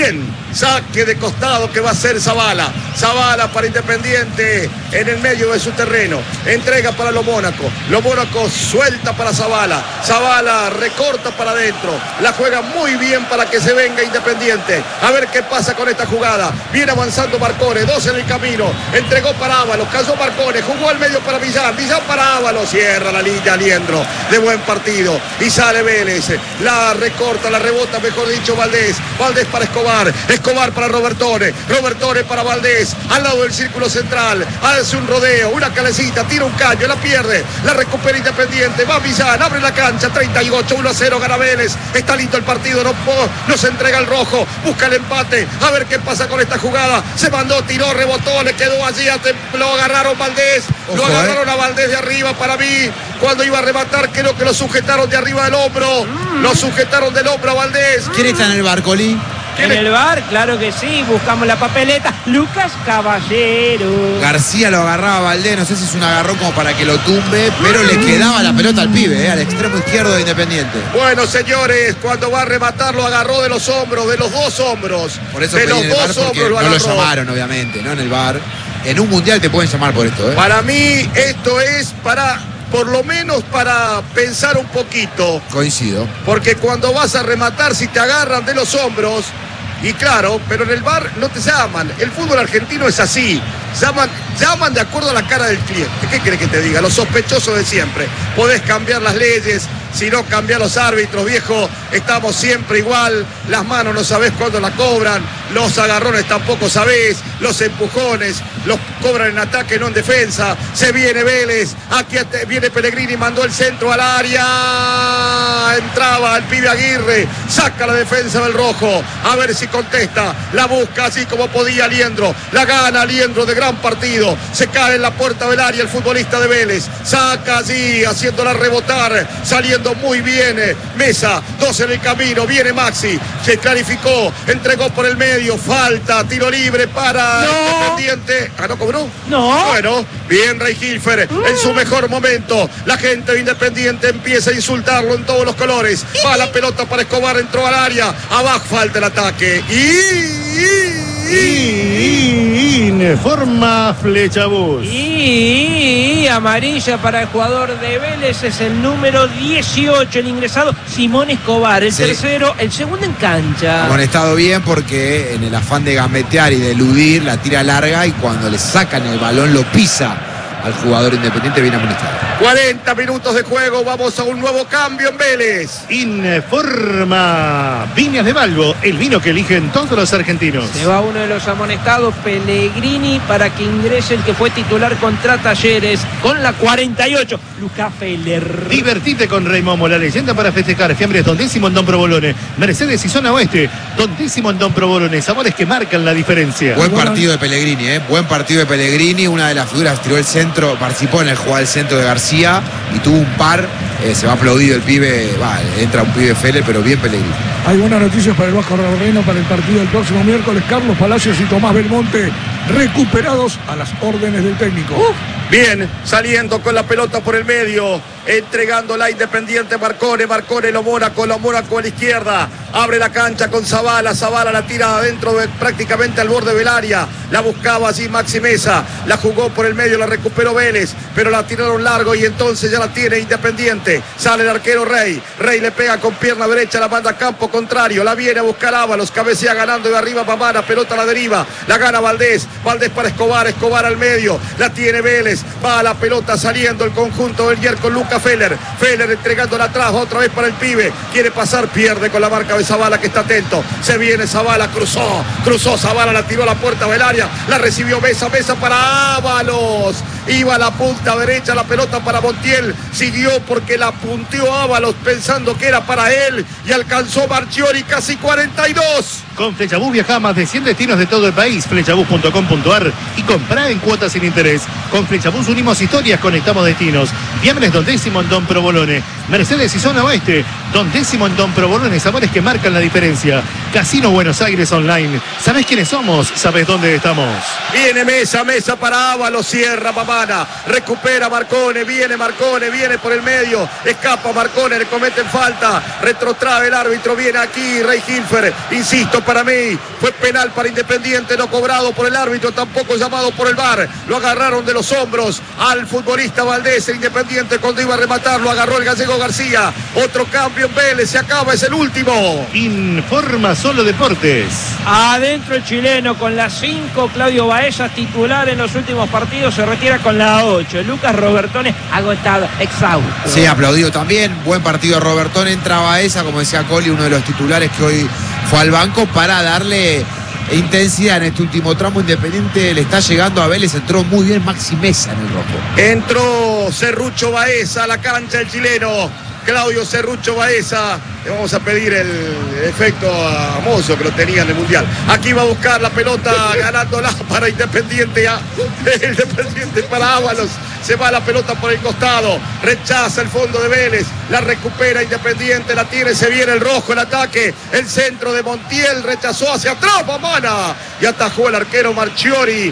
Saque de costado que va a ser Zavala. Zavala para Independiente en el medio de su terreno. Entrega para Lo Mónaco. Lo Mónaco suelta para Zavala. Zavala recorta para adentro. La juega muy bien para que se venga Independiente. A ver qué pasa con esta jugada. Viene avanzando Marcone. 2 en el camino. Entregó para Ábalos. Cayó Marcone. Jugó al medio para Millán. Millán para Ábalos. Cierra la línea Aliendro. De buen partido. Y sale Vélez. La recorta, la rebota, mejor dicho, Valdés. Valdés para Escobar. Escobar para Robertone. Robertone para Valdés. Al lado del círculo central. Hace un rodeo. Una calecita. Tira un caño. La pierde. La recupera Independiente. Va Millán. Abre la cancha. 38. 1-0. Gana Vélez. Está lindo el partido. No se entrega el rojo. Busca el empate. A ver qué pasa con esta jugada. Se mandó, tiró, rebotó. Le quedó allí. Lo agarraron Valdés. Lo agarraron a Valdés de arriba. Para mí, cuando iba a rematar, creo que lo sujetaron de arriba del hombro. Lo sujetaron del hombro a Valdés. ¿Quién está en el bar, Coli? En el bar, claro que sí, buscamos la papeleta. Lucas Caballero. García lo agarraba a Valdés, no sé si es un agarrón como para que lo tumbe, pero le quedaba la pelota al pibe, al extremo izquierdo de Independiente. Bueno, señores, cuando va a rematar lo agarró de los hombros, de los dos hombros. Por eso de pedí los en el bar, dos porque hombros lo no lo agarró. llamaron, obviamente, ¿no? En el bar. En un mundial te pueden llamar por esto, ¿eh? Para mí, esto es para, por lo menos para pensar un poquito. Coincido. Porque cuando vas a rematar, si te agarran de los hombros, y claro, pero en el bar no te llaman. El fútbol argentino es así. Llaman de acuerdo a la cara del cliente. ¿Qué querés que te diga? Los sospechosos de siempre. Podés cambiar las leyes, si no cambiar los árbitros, viejo. Estamos siempre igual. Las manos no sabés cuándo la cobran. Los agarrones tampoco sabés. Los empujones los cobran en ataque, no en defensa. Se viene Vélez. Aquí viene Pellegrini, mandó el centro al área. Entraba el pibe Aguirre. Saca la defensa del rojo. A ver si contesta. La busca así como podía Aliendro. La gana Aliendro de gran partido. Se cae en la puerta del área el futbolista de Vélez. Saca allí, haciéndola rebotar. Saliendo muy bien. Mesa, 2 en el camino. Viene Maxi. Se clarificó. Entregó por el medio. Falta. Tiro libre para Independiente. ¿Ah, no cobró? No. Bueno, bien Ray Hilfer. En su mejor momento. La gente de Independiente empieza a insultarlo en todos los colores. Va la pelota para Escobar. Entró al área. Abajo falta el ataque. Informa Flechabús. Y amarilla para el jugador de Vélez, es el número 18, el ingresado Simón Escobar, el tercero, el segundo en cancha. Amonestado bien porque en el afán de gambetear y de eludir la tira larga, y cuando le sacan el balón lo pisa al jugador Independiente, bien amonestado. 40 minutos de juego, vamos a un nuevo cambio en Vélez. Informa Viñas de Valgo, el vino que eligen todos los argentinos. Se va uno de los amonestados, Pellegrini, para que ingrese el que fue titular contra Talleres con la 48, Lucas Feller. Divertite con Rey Momo, la leyenda para festejar. Fiambres Don Décimo en Don Provolone. Mercedes y Zona Oeste, Don Décimo en Don Provolone. Sabores que marcan la diferencia. Buen partido de Pellegrini, buen partido de Pellegrini. Una de las figuras tiró el centro, participó en el jugar del centro de García y tuvo un par. Se va aplaudido el pibe. Entra un pibe Feller, pero bien Pellegrini. Hay buenas noticias para el Vasco Rorreno para el partido del próximo miércoles. Carlos Palacios y Tomás Belmonte recuperados a las órdenes del técnico. Bien, saliendo con la pelota por el medio, entregándola a Independiente Marcone, Lo Mónaco a la izquierda, abre la cancha con Zavala, la tira adentro prácticamente al borde del área, la buscaba allí Maxi Mesa, la jugó por el medio, la recuperó Vélez, pero la tiraron largo y entonces ya la tiene Independiente, sale el arquero Rey le pega con pierna derecha, la manda a campo contrario, la viene a buscar Ábalos, cabecea ganando de arriba Pamana, pelota a la deriva, la gana Valdés para Escobar al medio, la tiene Vélez, va a la pelota saliendo el conjunto del Yer con Lucas Feller entregándola atrás, otra vez para el pibe, quiere pasar, pierde con la marca de Zavala que está atento, se viene Zavala, cruzó Zavala, la tiró a la puerta del área, la recibió Mesa para Ábalos, iba a la punta derecha, la pelota para Montiel, siguió porque la punteó Ábalos pensando que era para él y alcanzó Marchiori, casi 42. Con Flechabús viaja a más de 100 destinos de todo el país. Flechabús.com.ar y comprá en cuotas sin interés. Con Flechabús unimos historias, conectamos destinos. Fiambres Don Décimo en Don Provolone. Mercedes y Zona Oeste. Don Décimo en Don Probolones, sabores que marcan la diferencia. Casino Buenos Aires Online. ¿Sabés quiénes somos? ¿Sabés dónde estamos? Viene Mesa para Ábalos, cierra Mamana, recupera Marcone, viene por el medio, escapa Marcone, le cometen falta, retrotrae el árbitro, viene aquí Rey Hilfer, insisto, para mí fue penal para Independiente, no cobrado por el árbitro, tampoco llamado por el VAR, lo agarraron de los hombros al futbolista Valdés, el Independiente cuando iba a rematar, lo agarró el gallego García, otro cambio en Vélez, se acaba, es el último. Informa Solo Deportes. Adentro el chileno con la 5, Claudio Baeza, titular en los últimos partidos, se retira con la 8. Lucas Robertone agotado, exhausto. Sí, aplaudido también. Buen partido Robertone. Entra Baeza, como decía Coli, uno de los titulares que hoy fue al banco para darle intensidad en este último tramo. Independiente le está llegando a Vélez. Entró muy bien Maxi Mesa en el rojo. Entró Serrucho Baeza a la cancha, el chileno Claudio Serrucho Baeza. Le vamos a pedir el efecto a Mozo, que lo tenía en el Mundial. Aquí va a buscar la pelota, ganándola para Independiente. Independiente para Ábalos. Se va la pelota por el costado. Rechaza el fondo de Vélez. La recupera Independiente. La tiene, se viene el rojo, el ataque. El centro de Montiel. Rechazó hacia atrás Mamana. Y atajó el arquero Marchiori.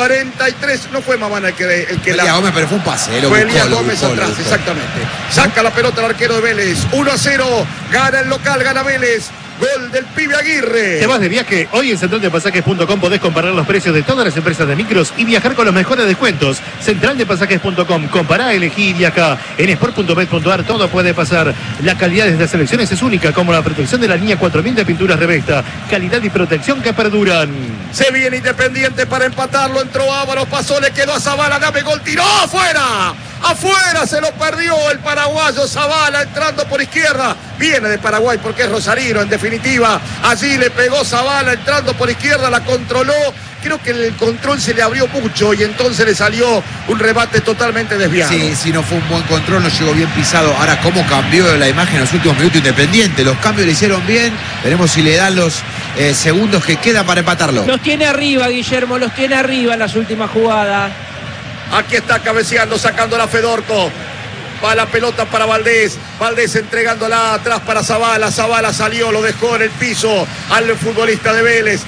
43. No fue Mamana el que Elías Gómez, pero fue un pase. Fue Elías Gómez atrás, exactamente. Saca la pelota el arquero de Vélez. 1-0. Gana el local, gana Vélez. Gol del pibe Aguirre. Te vas de viaje. Hoy en centraldepasajes.com podés comparar los precios de todas las empresas de micros y viajar con los mejores descuentos. Centraldepasajes.com. Compará, elegí y viaja. En sport.bet.ar todo puede pasar. La calidad de las selecciones es única, como la protección de la línea 4000 de pinturas Revesta. Calidad y protección que perduran. Se viene Independiente para empatarlo. Entró Ávaros, pasó, le quedó a Zavala. Dame gol, tiró afuera. Afuera se lo perdió el paraguayo Zavala entrando por izquierda. Viene de Paraguay porque es rosarino en definitiva. Allí le pegó Zavala entrando por izquierda, la controló. Creo que el control se le abrió mucho y entonces le salió un rebate totalmente desviado. Sí, no fue un buen control, no llegó bien pisado. Ahora, cómo cambió la imagen en los últimos minutos Independiente. Los cambios le hicieron bien. Veremos si le dan los segundos que quedan para empatarlo. Los tiene arriba, Guillermo, los tiene arriba en las últimas jugadas. Aquí está cabeceando, sacando la Fedorco. Va la pelota para Valdés. Valdés entregándola atrás para Zavala. Zavala salió, lo dejó en el piso al futbolista de Vélez.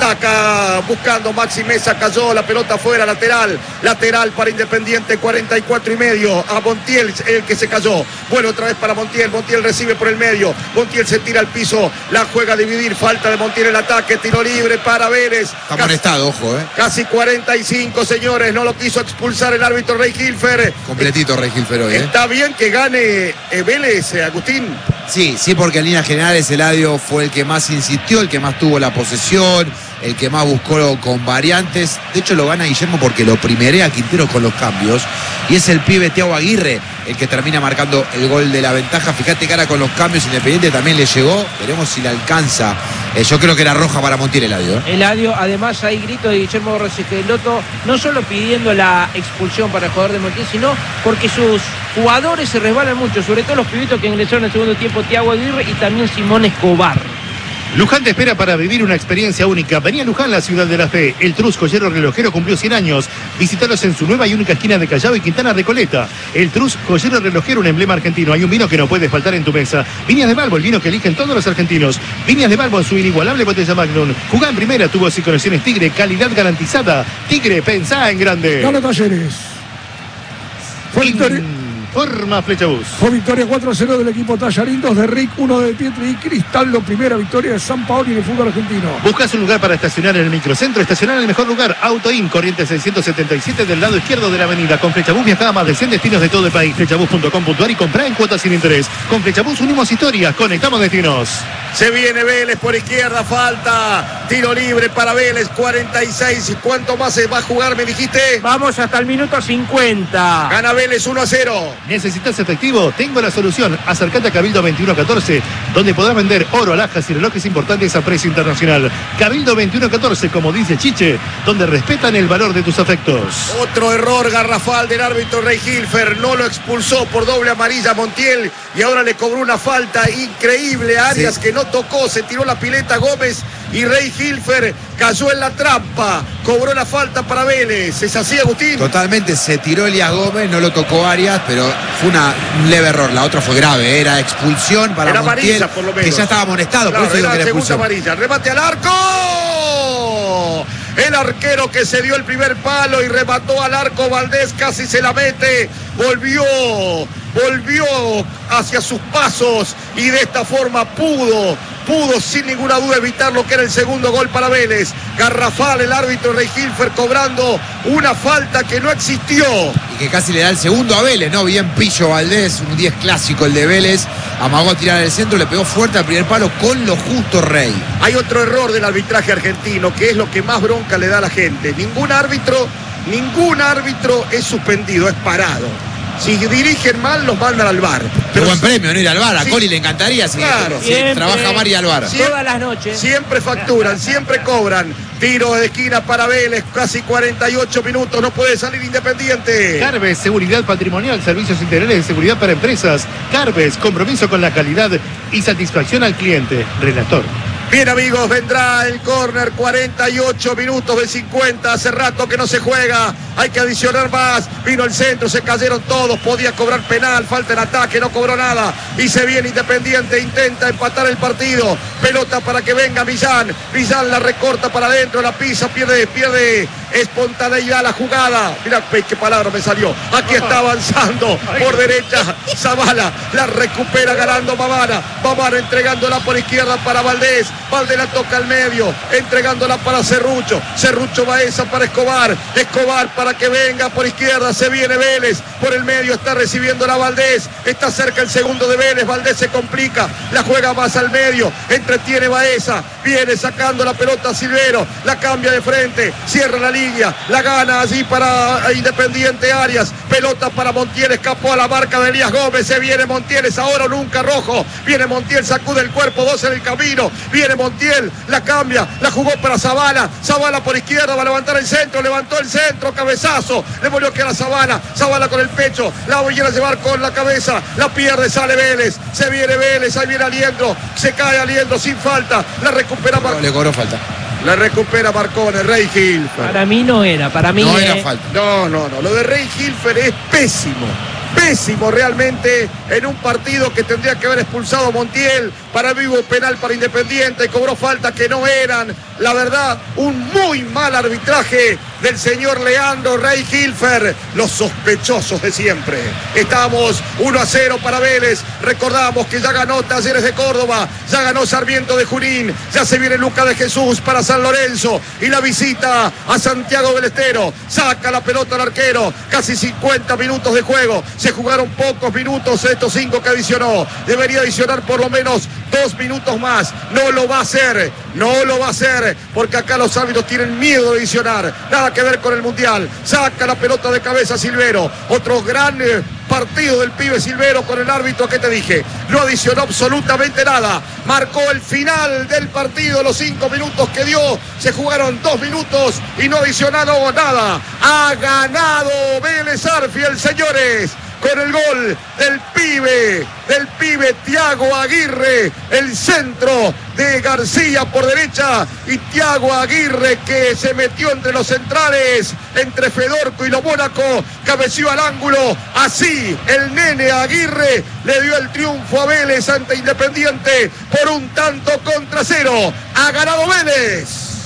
Ataca buscando Maxi Mesa. Cayó la pelota afuera, lateral. Lateral para Independiente, 44,5. A Montiel, el que se cayó. Bueno, otra vez para Montiel. Montiel recibe por el medio. Montiel se tira al piso. La juega a dividir. Falta de Montiel el ataque. Tiro libre para Vélez. Está amonestado, ojo, Casi 45, señores. No lo quiso expulsar el árbitro Rey Hilfer. Completito Rey Hilfer hoy, Está bien que gane Vélez, Agustín. Sí, porque en líneas generales Eladio fue el que más insistió, el que más tuvo la posesión, el que más buscó con variantes. De hecho lo gana Guillermo porque lo primerea a Quintero con los cambios. Y es el pibe Thiago Aguirre el que termina marcando el gol de la ventaja. Fíjate que ahora con los cambios Independiente también le llegó. Veremos si le alcanza. Yo creo que era roja para Montiel Eladio. Eladio, además hay gritos de Guillermo Rosqueloto, no solo pidiendo la expulsión para el jugador de Montiel, sino porque sus jugadores se resbalan mucho, sobre todo los pibitos que ingresaron en el segundo tiempo, Thiago Aguirre y también Simón Escobar. Luján te espera para vivir una experiencia única. Vení a Luján, la ciudad de la fe. El Trus Joyero Relojero cumplió 100 años. Visítalos en su nueva y única esquina de Callao y Quintana Recoleta. El Trus Joyero Relojero, un emblema argentino. Hay un vino que no puede faltar en tu mesa. Viñas de Balbo, el vino que eligen todos los argentinos. Viñas de Balbo en su inigualable botella Magnum. Jugá en primera, tubos y conexiones Tigre. Calidad garantizada. Tigre, pensá en grande. Gana Talleres. Fue victoria. Forma Flechabús. Fue victoria 4-0 del equipo Tallarín, 2 de Rick, 1 de Pietri y Cristaldo. Primera victoria de San Paoli en el fútbol argentino. Buscas un lugar para estacionar en el microcentro. Estacionar en el mejor lugar. Autoin, corriente 677 del lado izquierdo de la avenida. Con Flechabús viaja a más de 100 destinos de todo el país. Flechabús.com.ar y comprá en cuotas sin interés. Con Flechabús unimos historias. Conectamos destinos. Se viene Vélez por izquierda, falta. Tiro libre para Vélez, 46. ¿Y cuánto más se va a jugar, me dijiste? Vamos hasta el minuto 50. Gana Vélez 1-0. ¿Necesitas efectivo? Tengo la solución. Acércate a Cabildo 2114, donde podrás vender oro, alhajas y relojes importantes a precio internacional. Cabildo 2114, como dice Chiche, donde respetan el valor de tus afectos. Otro error garrafal del árbitro Rey Hilfer. No lo expulsó por doble amarilla Montiel. y ahora le cobró una falta increíble a Arias, sí, que no tocó, se tiró la pileta Gómez y Rey Hilfer cayó en la trampa, cobró la falta para Vélez. ¿Es así, Agustín? Totalmente, se tiró Elías Gómez, no lo tocó Arias, pero fue un leve error. La otra fue grave, era expulsión para era Montiel, amarilla, por lo menos, que ya estaba amonestado, claro, por eso digo que era segunda expulsión. Amarilla, remate al arco. El arquero que se dio el primer palo y remató al arco, Valdés casi se la mete, volvió hacia sus pasos y de esta forma pudo sin ninguna duda evitar lo que era el segundo gol para Vélez. Garrafal el árbitro Rey Hilfer cobrando una falta que no existió. Y que casi le da el segundo a Vélez, ¿no? Bien Pillo Valdés, un 10 clásico el de Vélez. Amagó a tirar el centro, le pegó fuerte al primer palo con lo justo Rey. Hay otro error del arbitraje argentino, que es lo que más bronca le da a la gente. Ningún árbitro es suspendido, es parado. Si dirigen mal, los mandan al VAR. Qué buen premio, no ir al VAR. A Coli le encantaría si trabaja mal y al VAR. Todas las noches. Siempre facturan, siempre cobran. Tiro de esquina para Vélez, casi 48 minutos, no puede salir Independiente. Carves, seguridad patrimonial, servicios integrales de seguridad para empresas. Carves, compromiso con la calidad y satisfacción al cliente. Relator. Bien, amigos, vendrá el córner, 48 minutos de 50, hace rato que no se juega, hay que adicionar más, vino el centro, se cayeron todos, podía cobrar penal, falta en ataque, no cobró nada, y se viene Independiente, intenta empatar el partido, pelota para que venga Millán la recorta para adentro, la pisa, pierde espontaneidad la jugada, mirá qué palabra me salió, aquí está avanzando por derecha, Zavala, la recupera ganando Mamana entregándola por izquierda para Valdés la toca al medio, entregándola para Cerrucho Baeza para Escobar para que venga por izquierda, se viene Vélez, por el medio está recibiendo la Valdés, está cerca el segundo de Vélez, Valdés se complica, la juega más al medio, entretiene Baeza, viene sacando la pelota Silvero, la cambia de frente, cierra la línea, la gana allí para Independiente Arias, pelota para Montiel, escapó a la marca de Elías Gómez, se viene Montiel, es ahora o nunca rojo, viene Montiel, sacude el cuerpo, 2 en el camino, viene Montiel, la cambia, la jugó para Zavala por izquierda, va a levantar el centro, levantó el centro, cabezazo, le volvió a quedar a Zavala con el pecho, la voy a llevar con la cabeza, la pierde, sale Vélez, se viene Vélez, ahí viene Aliendro, se cae Aliendro sin falta, la recupera Marcone. Le cobró falta. La recupera Marcone, Rey Hilfer. Para mí no era, para mí no era falta. No, lo de Rey Hilfer es pésimo realmente en un partido que tendría que haber expulsado a Montiel, para mí hubo penal para Independiente, cobró faltas que no eran, la verdad, un muy mal arbitraje del señor Leandro Rey Hilfer, los sospechosos de siempre. Estamos 1-0 para Vélez, recordamos que ya ganó Talleres de Córdoba, ya ganó Sarmiento de Junín, ya se viene Lucas de Jesús para San Lorenzo y la visita a Santiago del Estero, saca la pelota al arquero, casi 50 minutos de juego, se jugaron pocos minutos estos 5 que adicionó, debería adicionar por lo menos 2 minutos más, no lo va a hacer, porque acá los árbitros tienen miedo de adicionar, nada que ver con el Mundial, saca la pelota de cabeza Silvero, otro gran partido del pibe Silvero con el árbitro que te dije, no adicionó absolutamente nada, marcó el final del partido, los 5 minutos que dio, se jugaron 2 minutos y no adicionado nada, ha ganado Vélez Arfield, señores, con el gol del pibe Thiago Aguirre, el centro de García por derecha y Thiago Aguirre que se metió entre los centrales, entre Fedorco y Lo Mónaco, cabeció al ángulo, así el nene Aguirre le dio el triunfo a Vélez ante Independiente por 1-0. Ha ganado Vélez.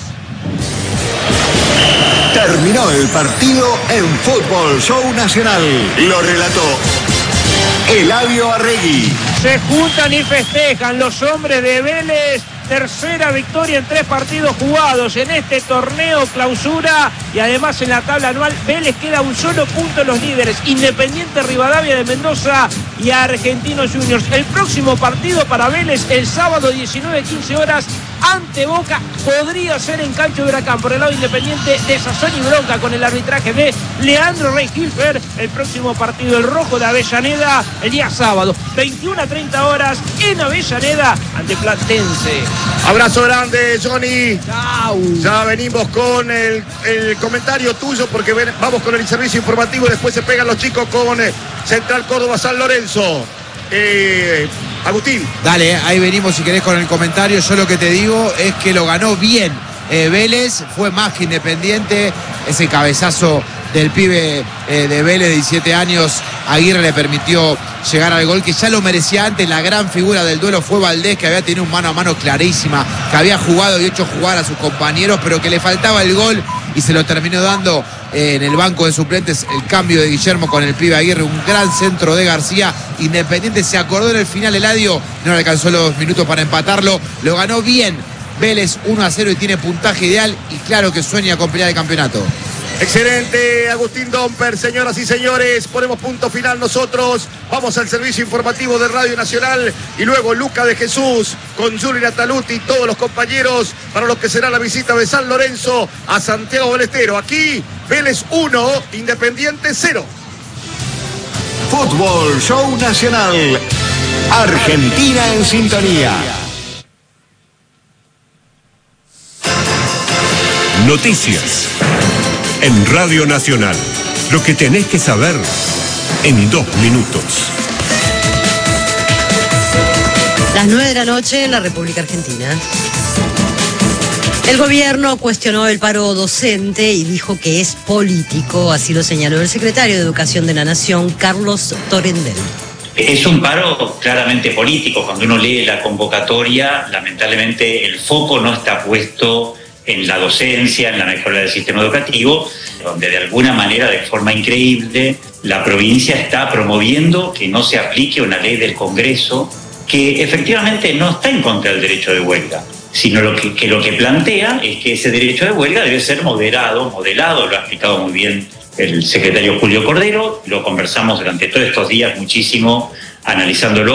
Terminó el partido en Fútbol Show Nacional. Lo relató Eladio Arregui. Se juntan y festejan los hombres de Vélez. Tercera victoria en 3 partidos jugados en este torneo clausura y además en la tabla anual Vélez queda un solo punto en los líderes, Independiente Rivadavia de Mendoza y Argentinos Juniors. El próximo partido para Vélez el sábado 19:15 horas ante Boca, podría ser en cancha de Huracán. Por el lado Independiente, desazón y bronca con el arbitraje de Leandro Rey Hilfer. El próximo partido, el rojo de Avellaneda, el día sábado 21:30 horas en Avellaneda ante Platense. Abrazo grande, Johnny. Chau. Ya venimos con el comentario tuyo porque vamos con el servicio informativo y después se pegan los chicos con Central Córdoba San Lorenzo. Agustín. Dale, ahí venimos si querés con el comentario. Yo lo que te digo es que lo ganó bien Vélez, fue más que Independiente. Ese cabezazo del pibe de Vélez de 17 años, Aguirre le permitió llegar al gol, que ya lo merecía antes. La gran figura del duelo fue Valdés, que había tenido un mano a mano clarísima, que había jugado y hecho jugar a sus compañeros, pero que le faltaba el gol y se lo terminó dando en el banco de suplentes. El cambio de Guillermo con el pibe Aguirre, un gran centro de García. Independiente se acordó en el final, Eladio, no le alcanzó los minutos para empatarlo, lo ganó bien Vélez 1-0 y tiene puntaje ideal, y claro que sueña con pelear el campeonato. Excelente, Agustín Domper. Señoras y señores, ponemos punto final nosotros. Vamos al servicio informativo de Radio Nacional y luego Luca de Jesús con Juli Nataluti y todos los compañeros para lo que será la visita de San Lorenzo a Santiago del Estero. Aquí Vélez 1, Independiente 0. Fútbol Show Nacional. Argentina en sintonía. Noticias en Radio Nacional. Lo que tenés que saber en 2 minutos. Las 9 de la noche en la República Argentina. El gobierno cuestionó el paro docente y dijo que es político, así lo señaló el secretario de Educación de la Nación, Carlos Torendel. Es un paro claramente político. Cuando uno lee la convocatoria, lamentablemente el foco no está puesto en la docencia, en la mejora del sistema educativo, donde de alguna manera, de forma increíble, la provincia está promoviendo que no se aplique una ley del Congreso que efectivamente no está en contra del derecho de huelga, sino lo que plantea es que ese derecho de huelga debe ser modelado, lo ha explicado muy bien el secretario Julio Cordero, lo conversamos durante todos estos días muchísimo, analizándolo.